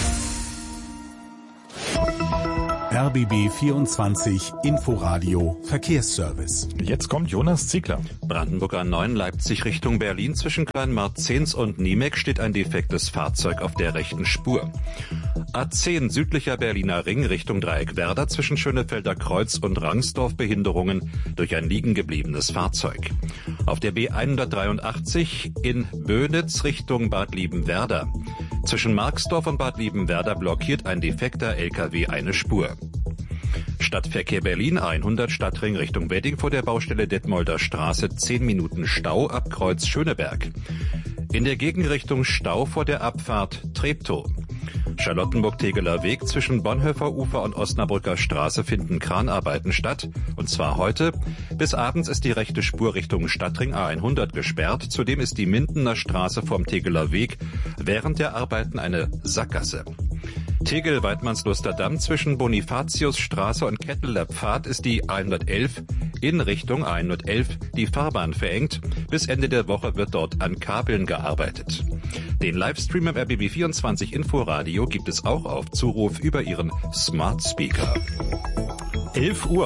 RBB 24 Inforadio Verkehrsservice. Jetzt kommt Jonas Ziegler. Brandenburg A9 Leipzig Richtung Berlin zwischen Kleinmarzens und Niemek steht ein defektes Fahrzeug auf der rechten Spur. A10 südlicher Berliner Ring Richtung Dreieckwerder zwischen Schönefelder Kreuz und Rangsdorf Behinderungen durch ein liegen gebliebenes Fahrzeug. Auf der B183 in Böhnitz Richtung Bad Liebenwerda. Zwischen Marxdorf und Bad Liebenwerda blockiert ein defekter LKW eine Spur. Stadtverkehr Berlin 100 Stadtring Richtung Wedding vor der Baustelle Detmolder Straße 10 Minuten Stau ab Kreuz Schöneberg. In der Gegenrichtung Stau vor der Abfahrt Treptow. Charlottenburg-Tegeler Weg zwischen Bonhoeffer Ufer und Osnabrücker Straße finden Kranarbeiten statt. Und zwar heute. Bis abends ist die rechte Spur Richtung Stadtring A100 gesperrt. Zudem ist die Mindener Straße vom Tegeler Weg während der Arbeiten eine Sackgasse. Tegel-Weidmannsluster-Damm zwischen Bonifatiusstraße und Ketteler Pfad ist die A111 in Richtung A111 die Fahrbahn verengt. Bis Ende der Woche wird dort an Kabeln gearbeitet. Den Livestream im RBB24 Inforadio gibt es auch auf Zuruf über Ihren Smart Speaker. 11 Uhr.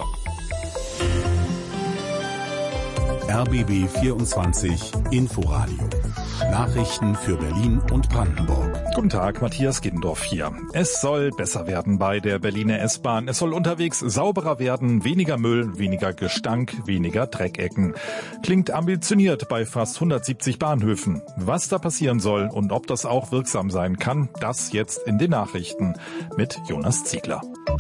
RBB 24 Inforadio. Nachrichten für Berlin und Brandenburg. Guten Tag, Matthias Giddendorf hier. Es soll besser werden bei der Berliner S-Bahn. Es soll unterwegs sauberer werden, weniger Müll, weniger Gestank, weniger Dreckecken. Klingt ambitioniert bei fast 170 Bahnhöfen. Was da passieren soll und ob das auch wirksam sein kann, das jetzt in den Nachrichten mit Jonas Ziegler.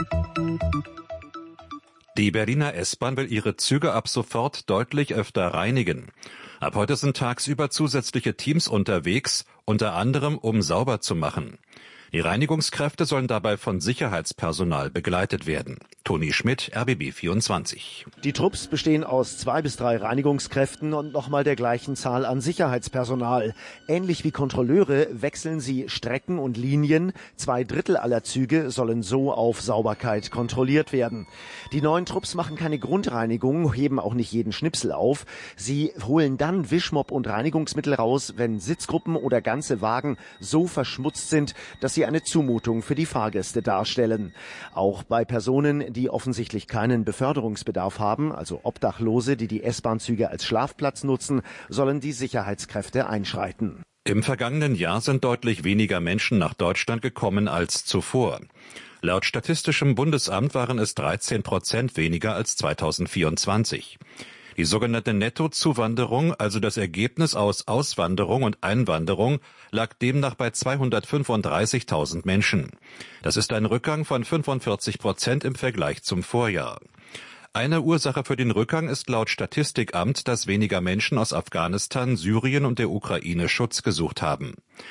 Die Berliner S-Bahn will ihre Züge ab sofort deutlich öfter reinigen. Ab heute sind tagsüber zusätzliche Teams unterwegs, unter anderem um sauber zu machen. Die Reinigungskräfte sollen dabei von Sicherheitspersonal begleitet werden. Toni Schmidt, RBB 24. Die Trupps bestehen aus 2 bis 3 Reinigungskräften und nochmal der gleichen Zahl an Sicherheitspersonal. Ähnlich wie Kontrolleure wechseln sie Strecken und Linien. 2/3 aller Züge sollen so auf Sauberkeit kontrolliert werden. Die neuen Trupps machen keine Grundreinigung, heben auch nicht jeden Schnipsel auf. Sie holen dann Wischmopp und Reinigungsmittel raus, wenn Sitzgruppen oder ganze Wagen so verschmutzt sind, dass sie eine Zumutung für die Fahrgäste darstellen. Auch bei Personen, die offensichtlich keinen Beförderungsbedarf haben, also Obdachlose, die die S-Bahn-Züge als Schlafplatz nutzen, sollen die Sicherheitskräfte einschreiten. Im vergangenen Jahr sind deutlich weniger Menschen nach Deutschland gekommen als zuvor. Laut Statistischem Bundesamt waren es 13% weniger als 2024. Die sogenannte Nettozuwanderung, also das Ergebnis aus Auswanderung und Einwanderung, lag demnach bei 235.000 Menschen. Das ist ein Rückgang von 45% im Vergleich zum Vorjahr. Eine Ursache für den Rückgang ist laut Statistikamt, dass weniger Menschen aus Afghanistan, Syrien und der Ukraine Schutz gesucht haben.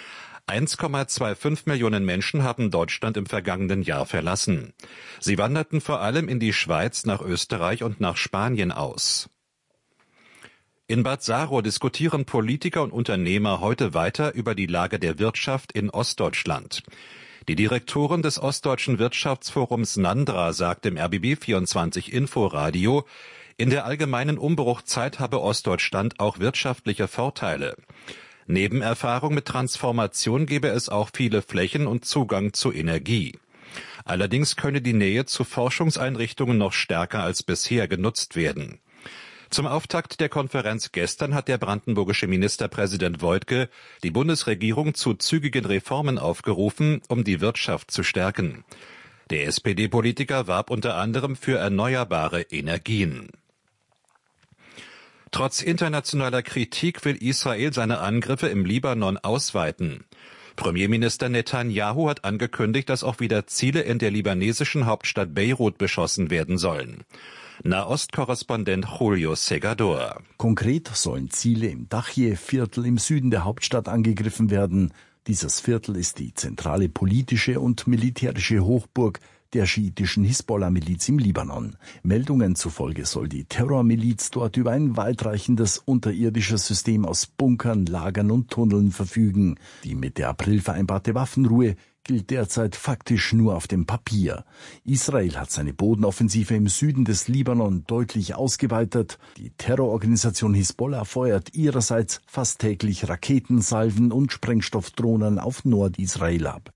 1,25 Millionen Menschen haben Deutschland im vergangenen Jahr verlassen. Sie wanderten vor allem in die Schweiz, nach Österreich und nach Spanien aus. In Bad Saro diskutieren Politiker und Unternehmer heute weiter über die Lage der Wirtschaft in Ostdeutschland. Die Direktorin des Ostdeutschen Wirtschaftsforums Nandra sagt im RBB24 Inforadio, in der allgemeinen Umbruchzeit habe Ostdeutschland auch wirtschaftliche Vorteile. Neben Erfahrung mit Transformation gebe es auch viele Flächen und Zugang zu Energie. Allerdings könne die Nähe zu Forschungseinrichtungen noch stärker als bisher genutzt werden. Zum Auftakt der Konferenz gestern hat der brandenburgische Ministerpräsident Woidke die Bundesregierung zu zügigen Reformen aufgerufen, um die Wirtschaft zu stärken. Der SPD-Politiker warb unter anderem für erneuerbare Energien. Trotz internationaler Kritik will Israel seine Angriffe im Libanon ausweiten. Premierminister Netanyahu hat angekündigt, dass auch wieder Ziele in der libanesischen Hauptstadt Beirut beschossen werden sollen. Nahostkorrespondent Julio Segador. Konkret sollen Ziele im Dachje-Viertel im Süden der Hauptstadt angegriffen werden. Dieses Viertel ist die zentrale politische und militärische Hochburg der schiitischen Hisbollah-Miliz im Libanon. Meldungen zufolge soll die Terrormiliz dort über ein weitreichendes unterirdisches System aus Bunkern, Lagern und Tunneln verfügen. Die Mitte April vereinbarte Waffenruhe gilt derzeit faktisch nur auf dem Papier. Israel hat seine Bodenoffensive im Süden des Libanon deutlich ausgeweitet. Die Terrororganisation Hisbollah feuert ihrerseits fast täglich Raketensalven und Sprengstoffdrohnen auf Nordisrael ab.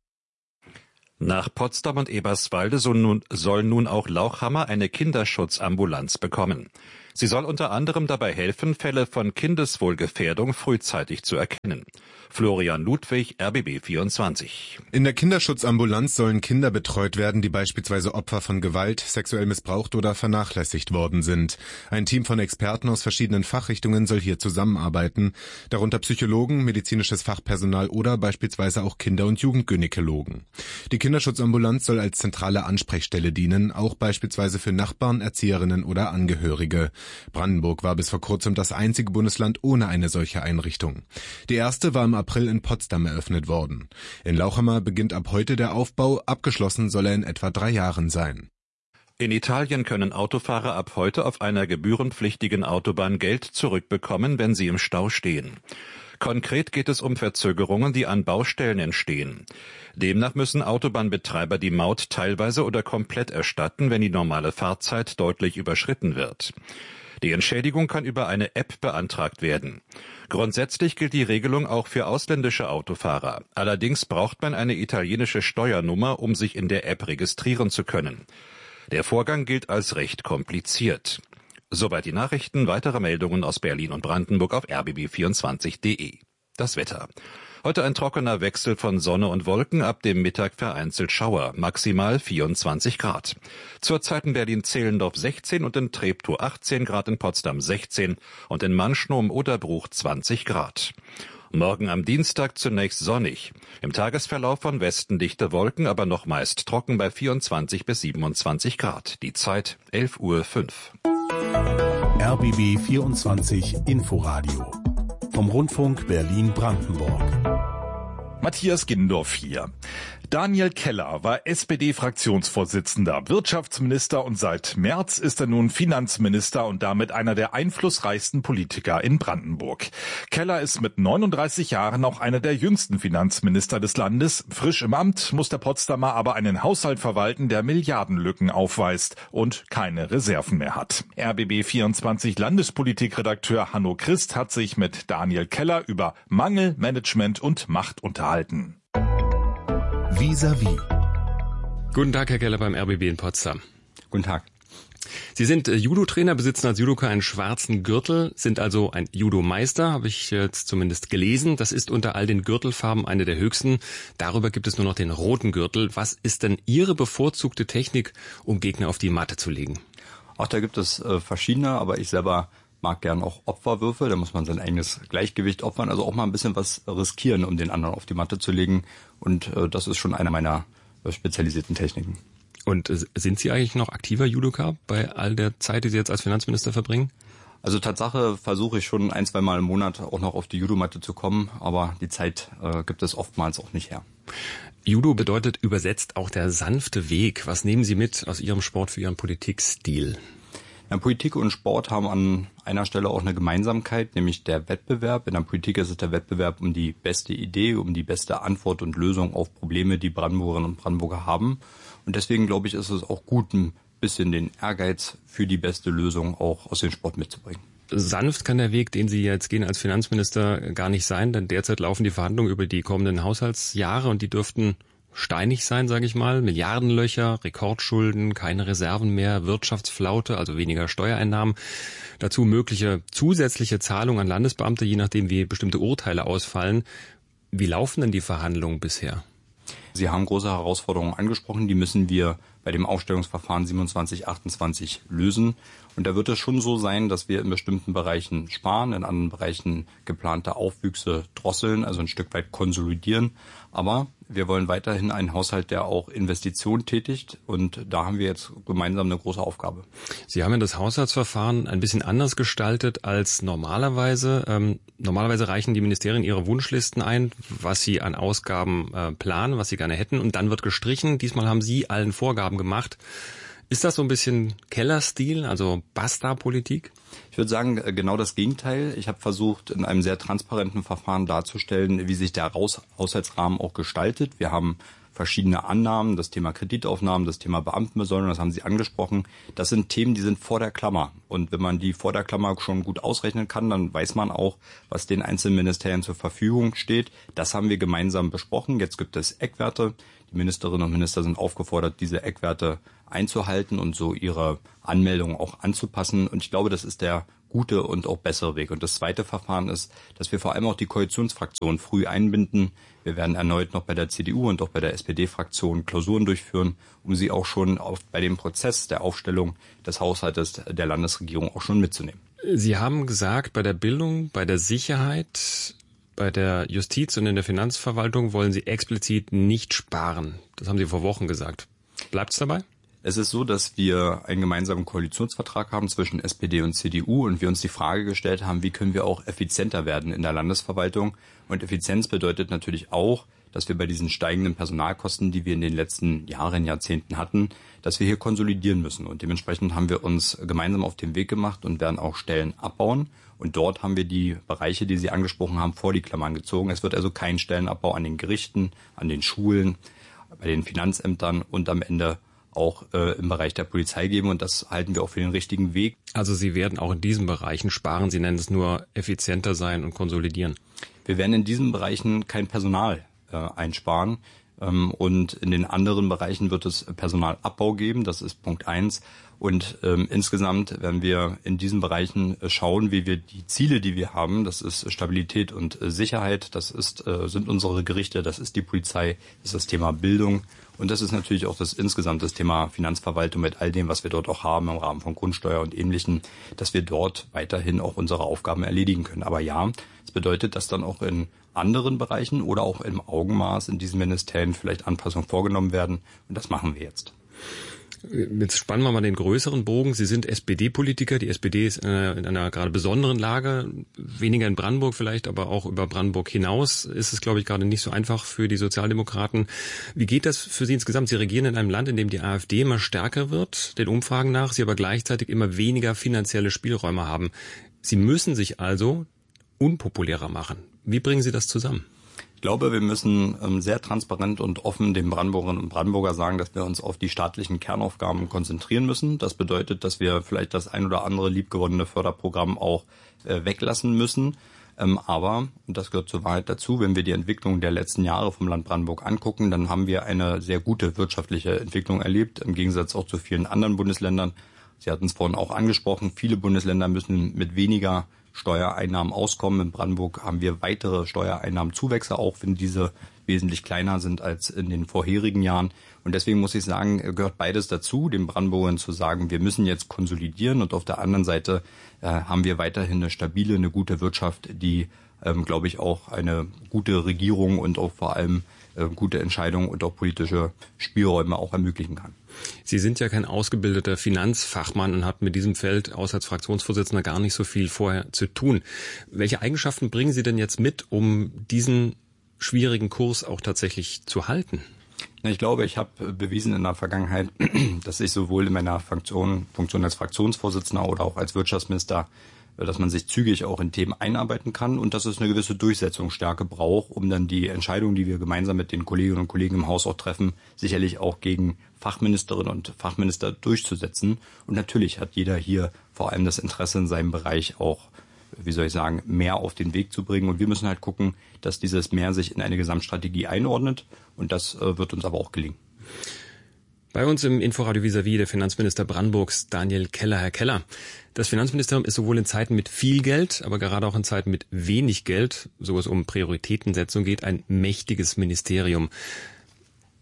Nach Potsdam und Eberswalde soll nun auch Lauchhammer eine Kinderschutzambulanz bekommen. Sie soll unter anderem dabei helfen, Fälle von Kindeswohlgefährdung frühzeitig zu erkennen. Florian Ludwig, RBB 24. In der Kinderschutzambulanz sollen Kinder betreut werden, die beispielsweise Opfer von Gewalt, sexuell missbraucht oder vernachlässigt worden sind. Ein Team von Experten aus verschiedenen Fachrichtungen soll hier zusammenarbeiten, darunter Psychologen, medizinisches Fachpersonal oder beispielsweise auch Kinder- und Jugendgynäkologen. Die Kinderschutzambulanz soll als zentrale Ansprechstelle dienen, auch beispielsweise für Nachbarn, Erzieherinnen oder Angehörige. Brandenburg war bis vor kurzem das einzige Bundesland ohne eine solche Einrichtung. Die erste war im April in Potsdam eröffnet worden. In Lauchhammer beginnt ab heute der Aufbau, abgeschlossen soll er in etwa 3 Jahren sein. In Italien können Autofahrer ab heute auf einer gebührenpflichtigen Autobahn Geld zurückbekommen, wenn sie im Stau stehen. Konkret geht es um Verzögerungen, die an Baustellen entstehen. Demnach müssen Autobahnbetreiber die Maut teilweise oder komplett erstatten, wenn die normale Fahrzeit deutlich überschritten wird. Die Entschädigung kann über eine App beantragt werden. Grundsätzlich gilt die Regelung auch für ausländische Autofahrer. Allerdings braucht man eine italienische Steuernummer, um sich in der App registrieren zu können. Der Vorgang gilt als recht kompliziert. Soweit die Nachrichten. Weitere Meldungen aus Berlin und Brandenburg auf rbb24.de. Das Wetter. Heute ein trockener Wechsel von Sonne und Wolken, ab dem Mittag vereinzelt Schauer, maximal 24 Grad. Zurzeit in Berlin-Zehlendorf 16 und in Treptow 18 Grad, in Potsdam 16 und in Manschnow-Oderbruch 20 Grad. Morgen am Dienstag zunächst sonnig. Im Tagesverlauf von Westen dichte Wolken, aber noch meist trocken bei 24 bis 27 Grad. Die Zeit 11:05 Uhr. RBB 24 Inforadio vom Rundfunk Berlin-Brandenburg. Matthias Gindorf hier. Daniel Keller war SPD-Fraktionsvorsitzender, Wirtschaftsminister und seit März ist er nun Finanzminister und damit einer der einflussreichsten Politiker in Brandenburg. Keller ist mit 39 Jahren auch einer der jüngsten Finanzminister des Landes. Frisch im Amt muss der Potsdamer aber einen Haushalt verwalten, der Milliardenlücken aufweist und keine Reserven mehr hat. RBB 24 Landespolitikredakteur Hanno Christ hat sich mit Daniel Keller über Mangel, Management und Macht unterhalten. Vis-à-vis. Guten Tag, Herr Keller, beim RBB in Potsdam. Guten Tag. Sie sind Judo-Trainer, besitzen als Judoka einen schwarzen Gürtel, sind also ein Judo-Meister, habe ich jetzt zumindest gelesen. Das ist unter all den Gürtelfarben eine der höchsten. Darüber gibt es nur noch den roten Gürtel. Was ist denn Ihre bevorzugte Technik, um Gegner auf die Matte zu legen? Auch da gibt es verschiedene, aber ich selber mag gern auch Opferwürfe. Da muss man sein eigenes Gleichgewicht opfern, also auch mal ein bisschen was riskieren, um den anderen auf die Matte zu legen. Und das ist schon eine meiner spezialisierten Techniken. Und sind Sie eigentlich noch aktiver Judoka bei all der Zeit, die Sie jetzt als Finanzminister verbringen? Also Tatsache versuche ich schon 1-2 Mal im Monat auch noch auf die Judomatte zu kommen, aber die Zeit gibt es oftmals auch nicht her. Judo bedeutet übersetzt auch der sanfte Weg. Was nehmen Sie mit aus Ihrem Sport für Ihren Politikstil? Ja, Politik und Sport haben an einer Stelle auch eine Gemeinsamkeit, nämlich der Wettbewerb. In der Politik ist es der Wettbewerb um die beste Idee, um die beste Antwort und Lösung auf Probleme, die Brandenburgerinnen und Brandenburger haben. Und deswegen, glaube ich, ist es auch gut, ein bisschen den Ehrgeiz für die beste Lösung auch aus dem Sport mitzubringen. Sanft kann der Weg, den Sie jetzt gehen als Finanzminister, gar nicht sein, denn derzeit laufen die Verhandlungen über die kommenden Haushaltsjahre und die dürften steinig sein, sage ich mal. Milliardenlöcher, Rekordschulden, keine Reserven mehr, Wirtschaftsflaute, also weniger Steuereinnahmen. Dazu mögliche zusätzliche Zahlungen an Landesbeamte, je nachdem wie bestimmte Urteile ausfallen. Wie laufen denn die Verhandlungen bisher? Sie haben große Herausforderungen angesprochen, die müssen wir bei dem Aufstellungsverfahren 27/28 lösen. Und da wird es schon so sein, dass wir in bestimmten Bereichen sparen, in anderen Bereichen geplante Aufwüchse drosseln, also ein Stück weit konsolidieren. Aber wir wollen weiterhin einen Haushalt, der auch Investitionen tätigt. Und da haben wir jetzt gemeinsam eine große Aufgabe. Sie haben ja das Haushaltsverfahren ein bisschen anders gestaltet als normalerweise. Normalerweise reichen die Ministerien ihre Wunschlisten ein, was sie an Ausgaben planen, was sie gerne hätten. Und dann wird gestrichen. Diesmal haben Sie allen Vorgaben gemacht. Ist das so ein bisschen Kellerstil, also Basta-Politik? Ich würde sagen, genau das Gegenteil. Ich habe versucht, in einem sehr transparenten Verfahren darzustellen, wie sich der Haushaltsrahmen auch gestaltet. Wir haben verschiedene Annahmen, das Thema Kreditaufnahmen, das Thema Beamtenbesoldung, das haben Sie angesprochen. Das sind Themen, die sind vor der Klammer. Und wenn man die vor der Klammer schon gut ausrechnen kann, dann weiß man auch, was den einzelnen Ministerien zur Verfügung steht. Das haben wir gemeinsam besprochen. Jetzt gibt es Eckwerte. Die Ministerinnen und Minister sind aufgefordert, diese Eckwerte einzuhalten und so ihre Anmeldungen auch anzupassen. Und ich glaube, das ist der gute und auch bessere Weg. Und das zweite Verfahren ist, dass wir vor allem auch die Koalitionsfraktion früh einbinden. Wir werden erneut noch bei der CDU und auch bei der SPD-Fraktion Klausuren durchführen, um sie auch schon bei dem Prozess der Aufstellung des Haushaltes der Landesregierung auch schon mitzunehmen. Sie haben gesagt, bei der Bildung, bei der Sicherheit, bei der Justiz und in der Finanzverwaltung wollen Sie explizit nicht sparen. Das haben Sie vor Wochen gesagt. Bleibt's dabei? Es ist so, dass wir einen gemeinsamen Koalitionsvertrag haben zwischen SPD und CDU und wir uns die Frage gestellt haben, wie können wir auch effizienter werden in der Landesverwaltung. Und Effizienz bedeutet natürlich auch, dass wir bei diesen steigenden Personalkosten, die wir in den letzten Jahren, Jahrzehnten hatten, dass wir hier konsolidieren müssen. Und dementsprechend haben wir uns gemeinsam auf den Weg gemacht und werden auch Stellen abbauen. Und dort haben wir die Bereiche, die Sie angesprochen haben, vor die Klammern gezogen. Es wird also kein Stellenabbau an den Gerichten, an den Schulen, bei den Finanzämtern und am Ende auch im Bereich der Polizei geben. Und das halten wir auch für den richtigen Weg. Also Sie werden auch in diesen Bereichen sparen. Sie nennen es nur effizienter sein und konsolidieren. Wir werden in diesen Bereichen kein Personal einsparen. Und in den anderen Bereichen wird es Personalabbau geben. Das ist Punkt 1. Und insgesamt werden wir in diesen Bereichen schauen, wie wir die Ziele, die wir haben, das ist Stabilität und Sicherheit, das sind unsere Gerichte, das ist die Polizei, das ist das Thema Bildung und das ist natürlich auch insgesamt das Thema Finanzverwaltung mit all dem, was wir dort auch haben im Rahmen von Grundsteuer und Ähnlichem, dass wir dort weiterhin auch unsere Aufgaben erledigen können. Aber ja, es bedeutet, dass dann auch in anderen Bereichen oder auch im Augenmaß in diesen Ministerien vielleicht Anpassungen vorgenommen werden und das machen wir jetzt. Jetzt spannen wir mal den größeren Bogen. Sie sind SPD-Politiker. Die SPD ist in einer gerade besonderen Lage. Weniger in Brandenburg vielleicht, aber auch über Brandenburg hinaus ist es, glaube ich, gerade nicht so einfach für die Sozialdemokraten. Wie geht das für Sie insgesamt? Sie regieren in einem Land, in dem die AfD immer stärker wird, den Umfragen nach, Sie aber gleichzeitig immer weniger finanzielle Spielräume haben. Sie müssen sich also unpopulärer machen. Wie bringen Sie das zusammen? Ich glaube, wir müssen sehr transparent und offen den Brandenburgerinnen und Brandenburger sagen, dass wir uns auf die staatlichen Kernaufgaben konzentrieren müssen. Das bedeutet, dass wir vielleicht das ein oder andere liebgewonnene Förderprogramm auch weglassen müssen. Aber, und das gehört zur Wahrheit dazu, wenn wir die Entwicklung der letzten Jahre vom Land Brandenburg angucken, dann haben wir eine sehr gute wirtschaftliche Entwicklung erlebt, im Gegensatz auch zu vielen anderen Bundesländern. Sie hatten es vorhin auch angesprochen, viele Bundesländer müssen mit weniger Steuereinnahmen auskommen. In Brandenburg haben wir weitere Steuereinnahmenzuwächse, auch wenn diese wesentlich kleiner sind als in den vorherigen Jahren. Und deswegen muss ich sagen, gehört beides dazu, den Brandenburgern zu sagen, wir müssen jetzt konsolidieren. Und auf der anderen Seite haben wir weiterhin eine stabile, eine gute Wirtschaft, die, glaube ich, auch eine gute Regierung und auch vor allem gute Entscheidungen und auch politische Spielräume auch ermöglichen kann. Sie sind ja kein ausgebildeter Finanzfachmann und hatten mit diesem Feld als Fraktionsvorsitzender gar nicht so viel vorher zu tun. Welche Eigenschaften bringen Sie denn jetzt mit, um diesen schwierigen Kurs auch tatsächlich zu halten? Ich glaube, ich habe bewiesen in der Vergangenheit, dass ich sowohl in meiner Funktion als Fraktionsvorsitzender oder auch als Wirtschaftsminister, dass man sich zügig auch in Themen einarbeiten kann und dass es eine gewisse Durchsetzungsstärke braucht, um dann die Entscheidungen, die wir gemeinsam mit den Kolleginnen und Kollegen im Haus auch treffen, sicherlich auch gegen Fachministerinnen und Fachminister durchzusetzen. Und natürlich hat jeder hier vor allem das Interesse in seinem Bereich auch, mehr auf den Weg zu bringen. Und wir müssen halt gucken, dass dieses Mehr sich in eine Gesamtstrategie einordnet. Und das wird uns aber auch gelingen. Bei uns im Inforadio vis-à-vis der Finanzminister Brandenburgs, Daniel Keller. Herr Keller, das Finanzministerium ist sowohl in Zeiten mit viel Geld, aber gerade auch in Zeiten mit wenig Geld, so es um Prioritätensetzung geht, ein mächtiges Ministerium.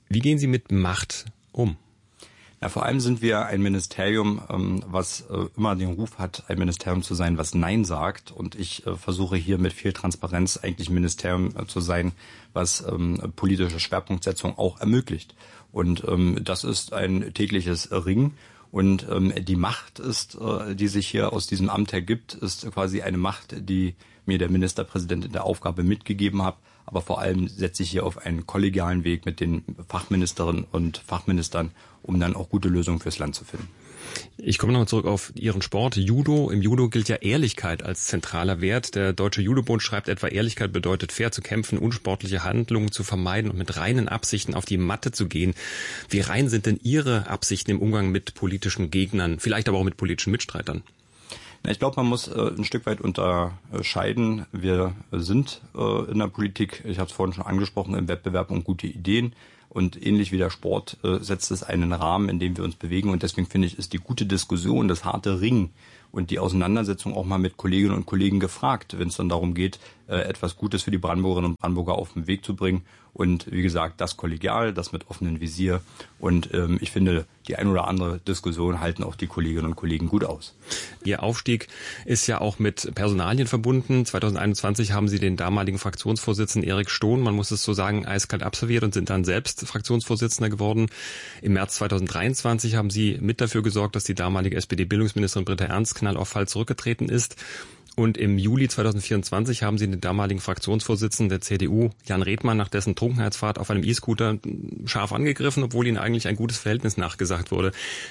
Wie gehen Sie mit Macht um? Ja, vor allem sind wir ein Ministerium, was immer den Ruf hat, ein Ministerium zu sein, was Nein sagt. Und ich versuche hier mit viel Transparenz eigentlich ein Ministerium zu sein, was politische Schwerpunktsetzung auch ermöglicht. Und das ist ein tägliches Ringen. Und die Macht ist, die sich hier aus diesem Amt ergibt, ist quasi eine Macht, die mir der Ministerpräsident in der Aufgabe mitgegeben hat. Aber vor allem setze ich hier auf einen kollegialen Weg mit den Fachministerinnen und Fachministern, um dann auch gute Lösungen fürs Land zu finden. Ich komme nochmal zurück auf Ihren Sport, Judo. Im Judo gilt ja Ehrlichkeit als zentraler Wert. Der Deutsche Judobund schreibt etwa, Ehrlichkeit bedeutet, fair zu kämpfen, unsportliche Handlungen zu vermeiden und mit reinen Absichten auf die Matte zu gehen. Wie rein sind denn Ihre Absichten im Umgang mit politischen Gegnern, vielleicht aber auch mit politischen Mitstreitern? Ich glaube, man muss ein Stück weit unterscheiden. Wir sind in der Politik, ich habe es vorhin schon angesprochen, im Wettbewerb um gute Ideen. Und ähnlich wie der Sport setzt es einen Rahmen, in dem wir uns bewegen. Und deswegen finde ich, ist die gute Diskussion, das harte Ringen und die Auseinandersetzung auch mal mit Kolleginnen und Kollegen gefragt, wenn es dann darum geht, etwas Gutes für die Brandenburgerinnen und Brandenburger auf den Weg zu bringen. Und wie gesagt, das kollegial, das mit offenem Visier. Und ich finde, die ein oder andere Diskussion halten auch die Kolleginnen und Kollegen gut aus. Ihr Aufstieg ist ja auch mit Personalien verbunden. 2021 haben Sie den damaligen Fraktionsvorsitzenden Erik Stohn, man muss es so sagen, eiskalt absolviert und sind dann selbst Fraktionsvorsitzender geworden. Im März 2023 haben Sie mit dafür gesorgt, dass die damalige SPD-Bildungsministerin Britta Ernst knall auf Fall zurückgetreten ist. Und im Juli 2024 haben Sie den damaligen Fraktionsvorsitzenden der CDU, Jan Redmann, nach dessen Trunkenheitsfahrt auf einem E-Scooter scharf angegriffen, obwohl Ihnen eigentlich ein gutes Verhältnis nachgesagt wurde.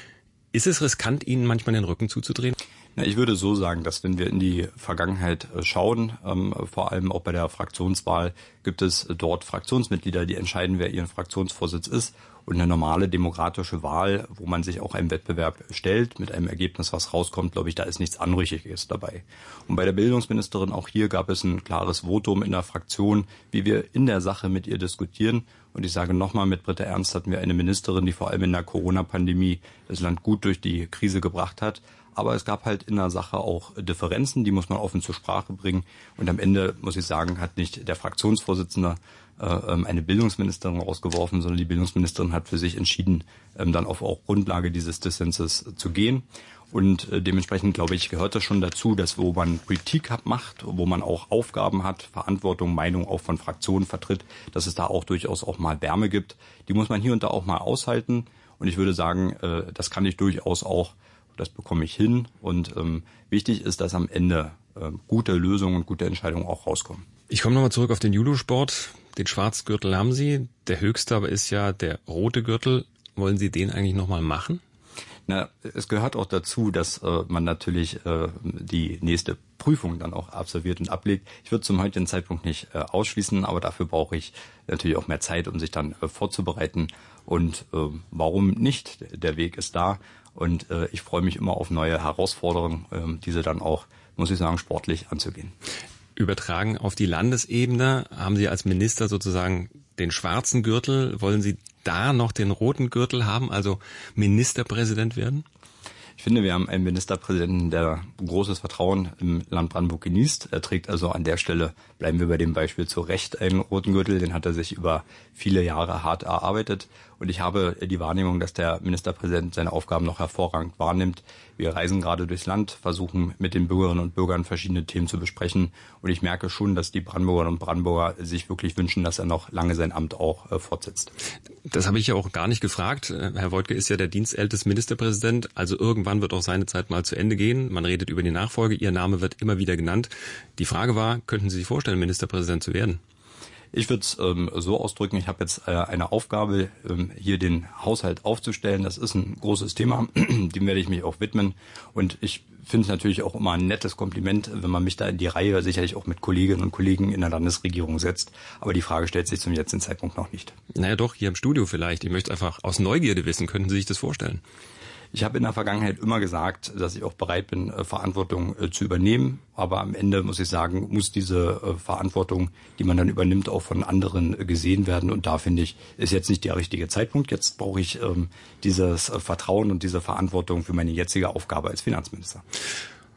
Ist es riskant, Ihnen manchmal den Rücken zuzudrehen? Na, ich würde so sagen, dass wenn wir in die Vergangenheit schauen, vor allem auch bei der Fraktionswahl, gibt es dort Fraktionsmitglieder, die entscheiden, wer ihren Fraktionsvorsitz ist. Und eine normale demokratische Wahl, wo man sich auch einem Wettbewerb stellt, mit einem Ergebnis, was rauskommt, glaube ich, da ist nichts Anrüchiges dabei. Und bei der Bildungsministerin, auch hier gab es ein klares Votum in der Fraktion, wie wir in der Sache mit ihr diskutieren. Und ich sage nochmal, mit Britta Ernst hatten wir eine Ministerin, die vor allem in der Corona-Pandemie das Land gut durch die Krise gebracht hat. Aber es gab halt in der Sache auch Differenzen, die muss man offen zur Sprache bringen. Und am Ende, muss ich sagen, hat nicht der Fraktionsvorsitzende eine Bildungsministerin rausgeworfen, sondern die Bildungsministerin hat für sich entschieden, dann auf auch Grundlage dieses Dissenses zu gehen. Und dementsprechend, glaube ich, gehört das schon dazu, dass wo man Politik macht, wo man auch Aufgaben hat, Verantwortung, Meinung auch von Fraktionen vertritt, dass es da auch durchaus auch mal Wärme gibt. Die muss man hier und da auch mal aushalten. Und ich würde sagen, das kann ich durchaus auch, das bekomme ich hin. Und wichtig ist, dass am Ende gute Lösungen und gute Entscheidungen auch rauskommen. Ich komme nochmal zurück auf den Judosport. Den Schwarzgürtel haben Sie. Der höchste aber ist ja der rote Gürtel. Wollen Sie den eigentlich nochmal machen? Na, es gehört auch dazu, dass man natürlich die nächste Prüfung dann auch absolviert und ablegt. Ich würde zum heutigen Zeitpunkt nicht ausschließen, aber dafür brauche ich natürlich auch mehr Zeit, um sich dann vorzubereiten. Und warum nicht? Der Weg ist da und ich freue mich immer auf neue Herausforderungen, diese dann auch, muss ich sagen, sportlich anzugehen. Übertragen auf die Landesebene haben Sie als Minister sozusagen den schwarzen Gürtel. Wollen Sie da noch den roten Gürtel haben, also Ministerpräsident werden? Ich finde, wir haben einen Ministerpräsidenten, der großes Vertrauen im Land Brandenburg genießt. Er trägt also an der Stelle, bleiben wir bei dem Beispiel, zu Recht einen roten Gürtel. Den hat er sich über viele Jahre hart erarbeitet. Und ich habe die Wahrnehmung, dass der Ministerpräsident seine Aufgaben noch hervorragend wahrnimmt. Wir reisen gerade durchs Land, versuchen mit den Bürgerinnen und Bürgern verschiedene Themen zu besprechen. Und ich merke schon, dass die Brandenburgerinnen und Brandenburger sich wirklich wünschen, dass er noch lange sein Amt auch fortsetzt. Das habe ich ja auch gar nicht gefragt. Herr Woidke ist ja der dienstälteste Ministerpräsident. Also irgendwann wird auch seine Zeit mal zu Ende gehen. Man redet über die Nachfolge. Ihr Name wird immer wieder genannt. Die Frage war, könnten Sie sich vorstellen, Ministerpräsident zu werden? Ich würde es so ausdrücken, ich habe jetzt eine Aufgabe, hier den Haushalt aufzustellen. Das ist ein großes Thema, dem werde ich mich auch widmen. Und ich finde es natürlich auch immer ein nettes Kompliment, wenn man mich da in die Reihe sicherlich auch mit Kolleginnen und Kollegen in der Landesregierung setzt. Aber die Frage stellt sich zum jetzigen Zeitpunkt noch nicht. Naja doch, hier im Studio vielleicht. Ich möchte einfach aus Neugierde wissen, könnten Sie sich das vorstellen? Ich habe in der Vergangenheit immer gesagt, dass ich auch bereit bin, Verantwortung zu übernehmen. Aber am Ende, muss ich sagen, muss diese Verantwortung, die man dann übernimmt, auch von anderen gesehen werden. Und da finde ich, ist jetzt nicht der richtige Zeitpunkt. Jetzt brauche ich dieses Vertrauen und diese Verantwortung für meine jetzige Aufgabe als Finanzminister.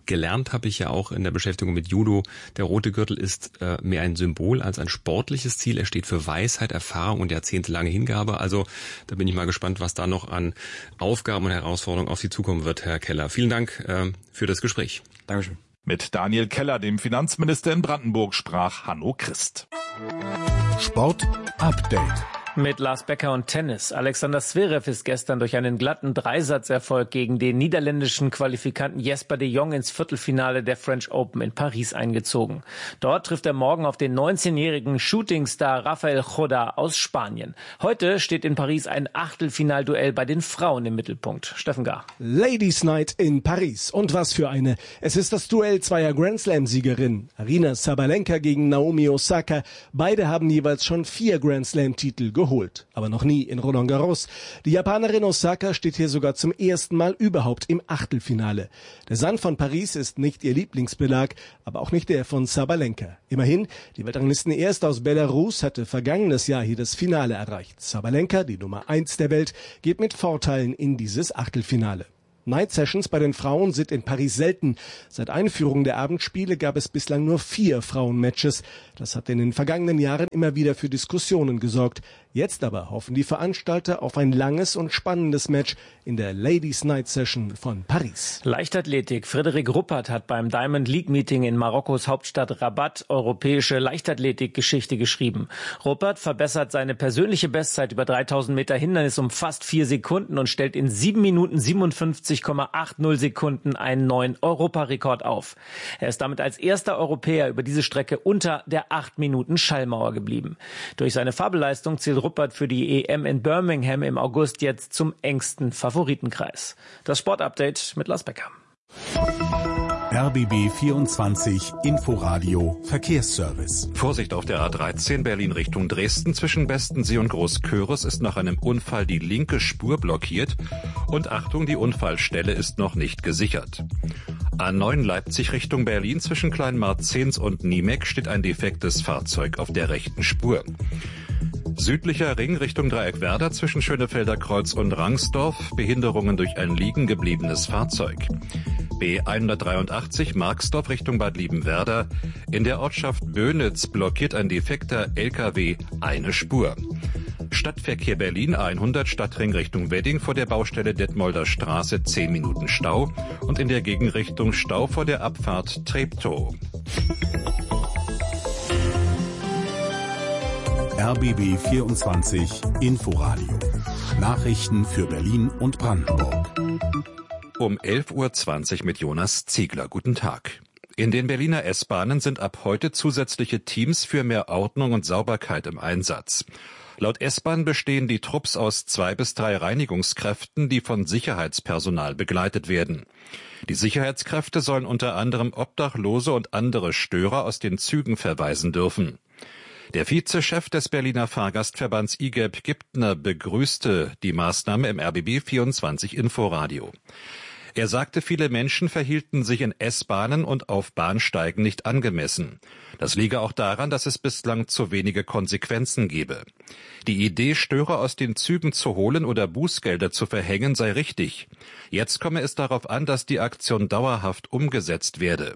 Gelernt habe ich ja auch in der Beschäftigung mit Judo, der rote Gürtel ist mehr ein Symbol als ein sportliches Ziel. Er steht für Weisheit, Erfahrung und jahrzehntelange Hingabe. Also da bin ich mal gespannt, was da noch an Aufgaben und Herausforderungen auf Sie zukommen wird, Herr Keller. Vielen Dank für das Gespräch. Dankeschön. Mit Daniel Keller, dem Finanzminister in Brandenburg, sprach Hanno Christ. Sport Update. Mit Lars Becker und Tennis. Alexander Zverev ist gestern durch einen glatten Dreisatzerfolg gegen den niederländischen Qualifikanten Jesper de Jong ins Viertelfinale der French Open in Paris eingezogen. Dort trifft er morgen auf den 19-jährigen Shootingstar Rafael Jodá aus Spanien. Heute steht in Paris ein Achtelfinalduell bei den Frauen im Mittelpunkt. Steffen Gar. Ladies Night in Paris. Und was für eine. Es ist das Duell zweier Grand Slam-Siegerinnen. Aryna Sabalenka gegen Naomi Osaka. Beide haben jeweils schon 4 Grand Slam-Titel geholt. Aber noch nie in Roland Garros. Die Japanerin Osaka steht hier sogar zum ersten Mal überhaupt im Achtelfinale. Der Sand von Paris ist nicht ihr Lieblingsbelag, aber auch nicht der von Sabalenka. Immerhin, die Weltranglistenerste aus Belarus hatte vergangenes Jahr hier das Finale erreicht. Sabalenka, die Nummer 1 der Welt, geht mit Vorteilen in dieses Achtelfinale. Night Sessions bei den Frauen sind in Paris selten. Seit Einführung der Abendspiele gab es bislang nur 4 Frauenmatches. Das hat in den vergangenen Jahren immer wieder für Diskussionen gesorgt. Jetzt aber hoffen die Veranstalter auf ein langes und spannendes Match in der Ladies Night Session von Paris. Leichtathletik. Frederik Ruppert hat beim Diamond League Meeting in Marokkos Hauptstadt Rabat europäische Leichtathletikgeschichte geschrieben. Ruppert verbessert seine persönliche Bestzeit über 3000 Meter Hindernis um fast 4 Sekunden und stellt in 7 Minuten 57,80 Sekunden einen neuen Europarekord auf. Er ist damit als erster Europäer über diese Strecke unter der 8 Minuten Schallmauer geblieben. Durch seine Fabelleistung zählt Ruppert für die EM in Birmingham im August jetzt zum engsten Favoritenkreis. Das Sportupdate mit Lars Becker. RBB 24 Inforadio Verkehrsservice. Vorsicht auf der A13 Berlin Richtung Dresden. Zwischen Bestensee und Großköris ist nach einem Unfall die linke Spur blockiert. Und Achtung, die Unfallstelle ist noch nicht gesichert. A9 Leipzig Richtung Berlin. Zwischen Kleinmarzens und Niemek steht ein defektes Fahrzeug auf der rechten Spur. Südlicher Ring Richtung Dreieckwerder zwischen Schönefelder Kreuz und Rangsdorf. Behinderungen durch ein liegen gebliebenes Fahrzeug. B183 Marxdorf Richtung Bad Liebenwerda. In der Ortschaft Bönitz blockiert ein defekter LKW eine Spur. Stadtverkehr Berlin 100 Stadtring Richtung Wedding vor der Baustelle Detmolder Straße 10 Minuten Stau und in der Gegenrichtung Stau vor der Abfahrt Treptow. RBB 24 Inforadio. Nachrichten für Berlin und Brandenburg. Um 11.20 Uhr mit Jonas Ziegler. Guten Tag. In den Berliner S-Bahnen sind ab heute zusätzliche Teams für mehr Ordnung und Sauberkeit im Einsatz. Laut S-Bahn bestehen die Trupps aus 2 bis 3 Reinigungskräften, die von Sicherheitspersonal begleitet werden. Die Sicherheitskräfte sollen unter anderem Obdachlose und andere Störer aus den Zügen verweisen dürfen. Der Vizechef des Berliner Fahrgastverbands IGEP Giptner begrüßte die Maßnahme im RBB 24 Inforadio. Er sagte, viele Menschen verhielten sich in S-Bahnen und auf Bahnsteigen nicht angemessen. Das liege auch daran, dass es bislang zu wenige Konsequenzen gebe. Die Idee, Störer aus den Zügen zu holen oder Bußgelder zu verhängen, sei richtig. Jetzt komme es darauf an, dass die Aktion dauerhaft umgesetzt werde.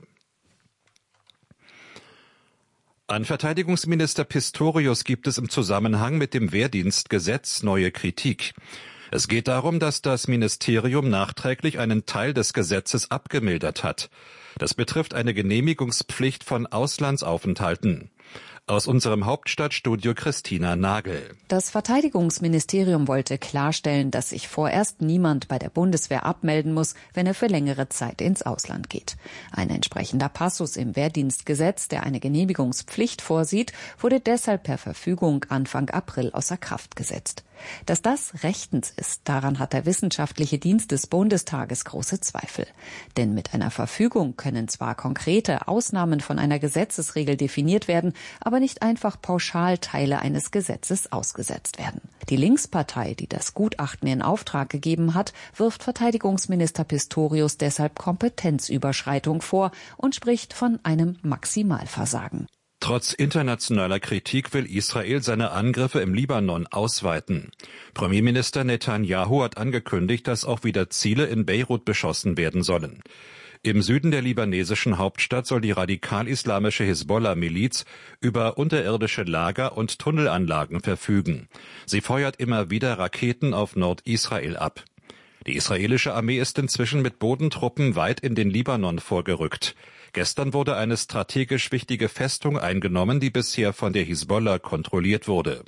An Verteidigungsminister Pistorius gibt es im Zusammenhang mit dem Wehrdienstgesetz neue Kritik. Es geht darum, dass das Ministerium nachträglich einen Teil des Gesetzes abgemildert hat. Das betrifft eine Genehmigungspflicht von Auslandsaufenthalten. Aus unserem Hauptstadtstudio Christina Nagel. Das Verteidigungsministerium wollte klarstellen, dass sich vorerst niemand bei der Bundeswehr abmelden muss, wenn er für längere Zeit ins Ausland geht. Ein entsprechender Passus im Wehrdienstgesetz, der eine Genehmigungspflicht vorsieht, wurde deshalb per Verfügung Anfang April außer Kraft gesetzt. Dass das rechtens ist, daran hat der Wissenschaftliche Dienst des Bundestages große Zweifel. Denn mit einer Verfügung können zwar konkrete Ausnahmen von einer Gesetzesregel definiert werden, aber nicht einfach pauschal Teile eines Gesetzes ausgesetzt werden. Die Linkspartei, die das Gutachten in Auftrag gegeben hat, wirft Verteidigungsminister Pistorius deshalb Kompetenzüberschreitung vor und spricht von einem Maximalversagen. Trotz internationaler Kritik will Israel seine Angriffe im Libanon ausweiten. Premierminister Netanyahu hat angekündigt, dass auch wieder Ziele in Beirut beschossen werden sollen. Im Süden der libanesischen Hauptstadt soll die radikal-islamische Hisbollah-Miliz über unterirdische Lager und Tunnelanlagen verfügen. Sie feuert immer wieder Raketen auf Nordisrael ab. Die israelische Armee ist inzwischen mit Bodentruppen weit in den Libanon vorgerückt. Gestern wurde eine strategisch wichtige Festung eingenommen, die bisher von der Hisbollah kontrolliert wurde.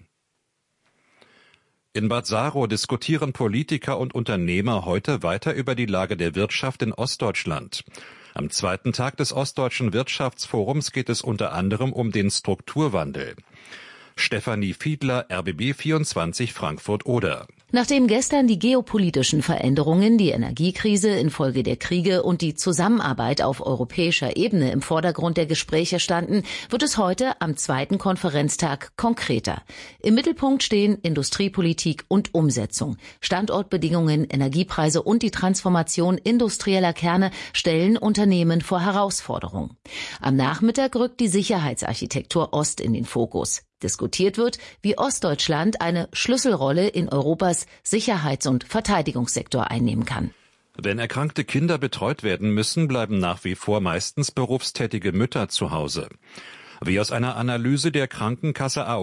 In Bad Saro diskutieren Politiker und Unternehmer heute weiter über die Lage der Wirtschaft in Ostdeutschland. Am zweiten Tag des Ostdeutschen Wirtschaftsforums geht es unter anderem um den Strukturwandel. Stefanie Fiedler, RBB 24 Frankfurt-Oder. Nachdem gestern die geopolitischen Veränderungen, die Energiekrise infolge der Kriege und die Zusammenarbeit auf europäischer Ebene im Vordergrund der Gespräche standen, wird es heute am zweiten Konferenztag konkreter. Im Mittelpunkt stehen Industriepolitik und Umsetzung. Standortbedingungen, Energiepreise und die Transformation industrieller Kerne stellen Unternehmen vor Herausforderungen. Am Nachmittag rückt die Sicherheitsarchitektur Ost in den Fokus. Diskutiert wird, wie Ostdeutschland eine Schlüsselrolle in Europas Sicherheits- und Verteidigungssektor einnehmen kann. Wenn erkrankte Kinder betreut werden müssen, bleiben nach wie vor meistens berufstätige Mütter zu Hause. Wie aus einer Analyse der Krankenkasse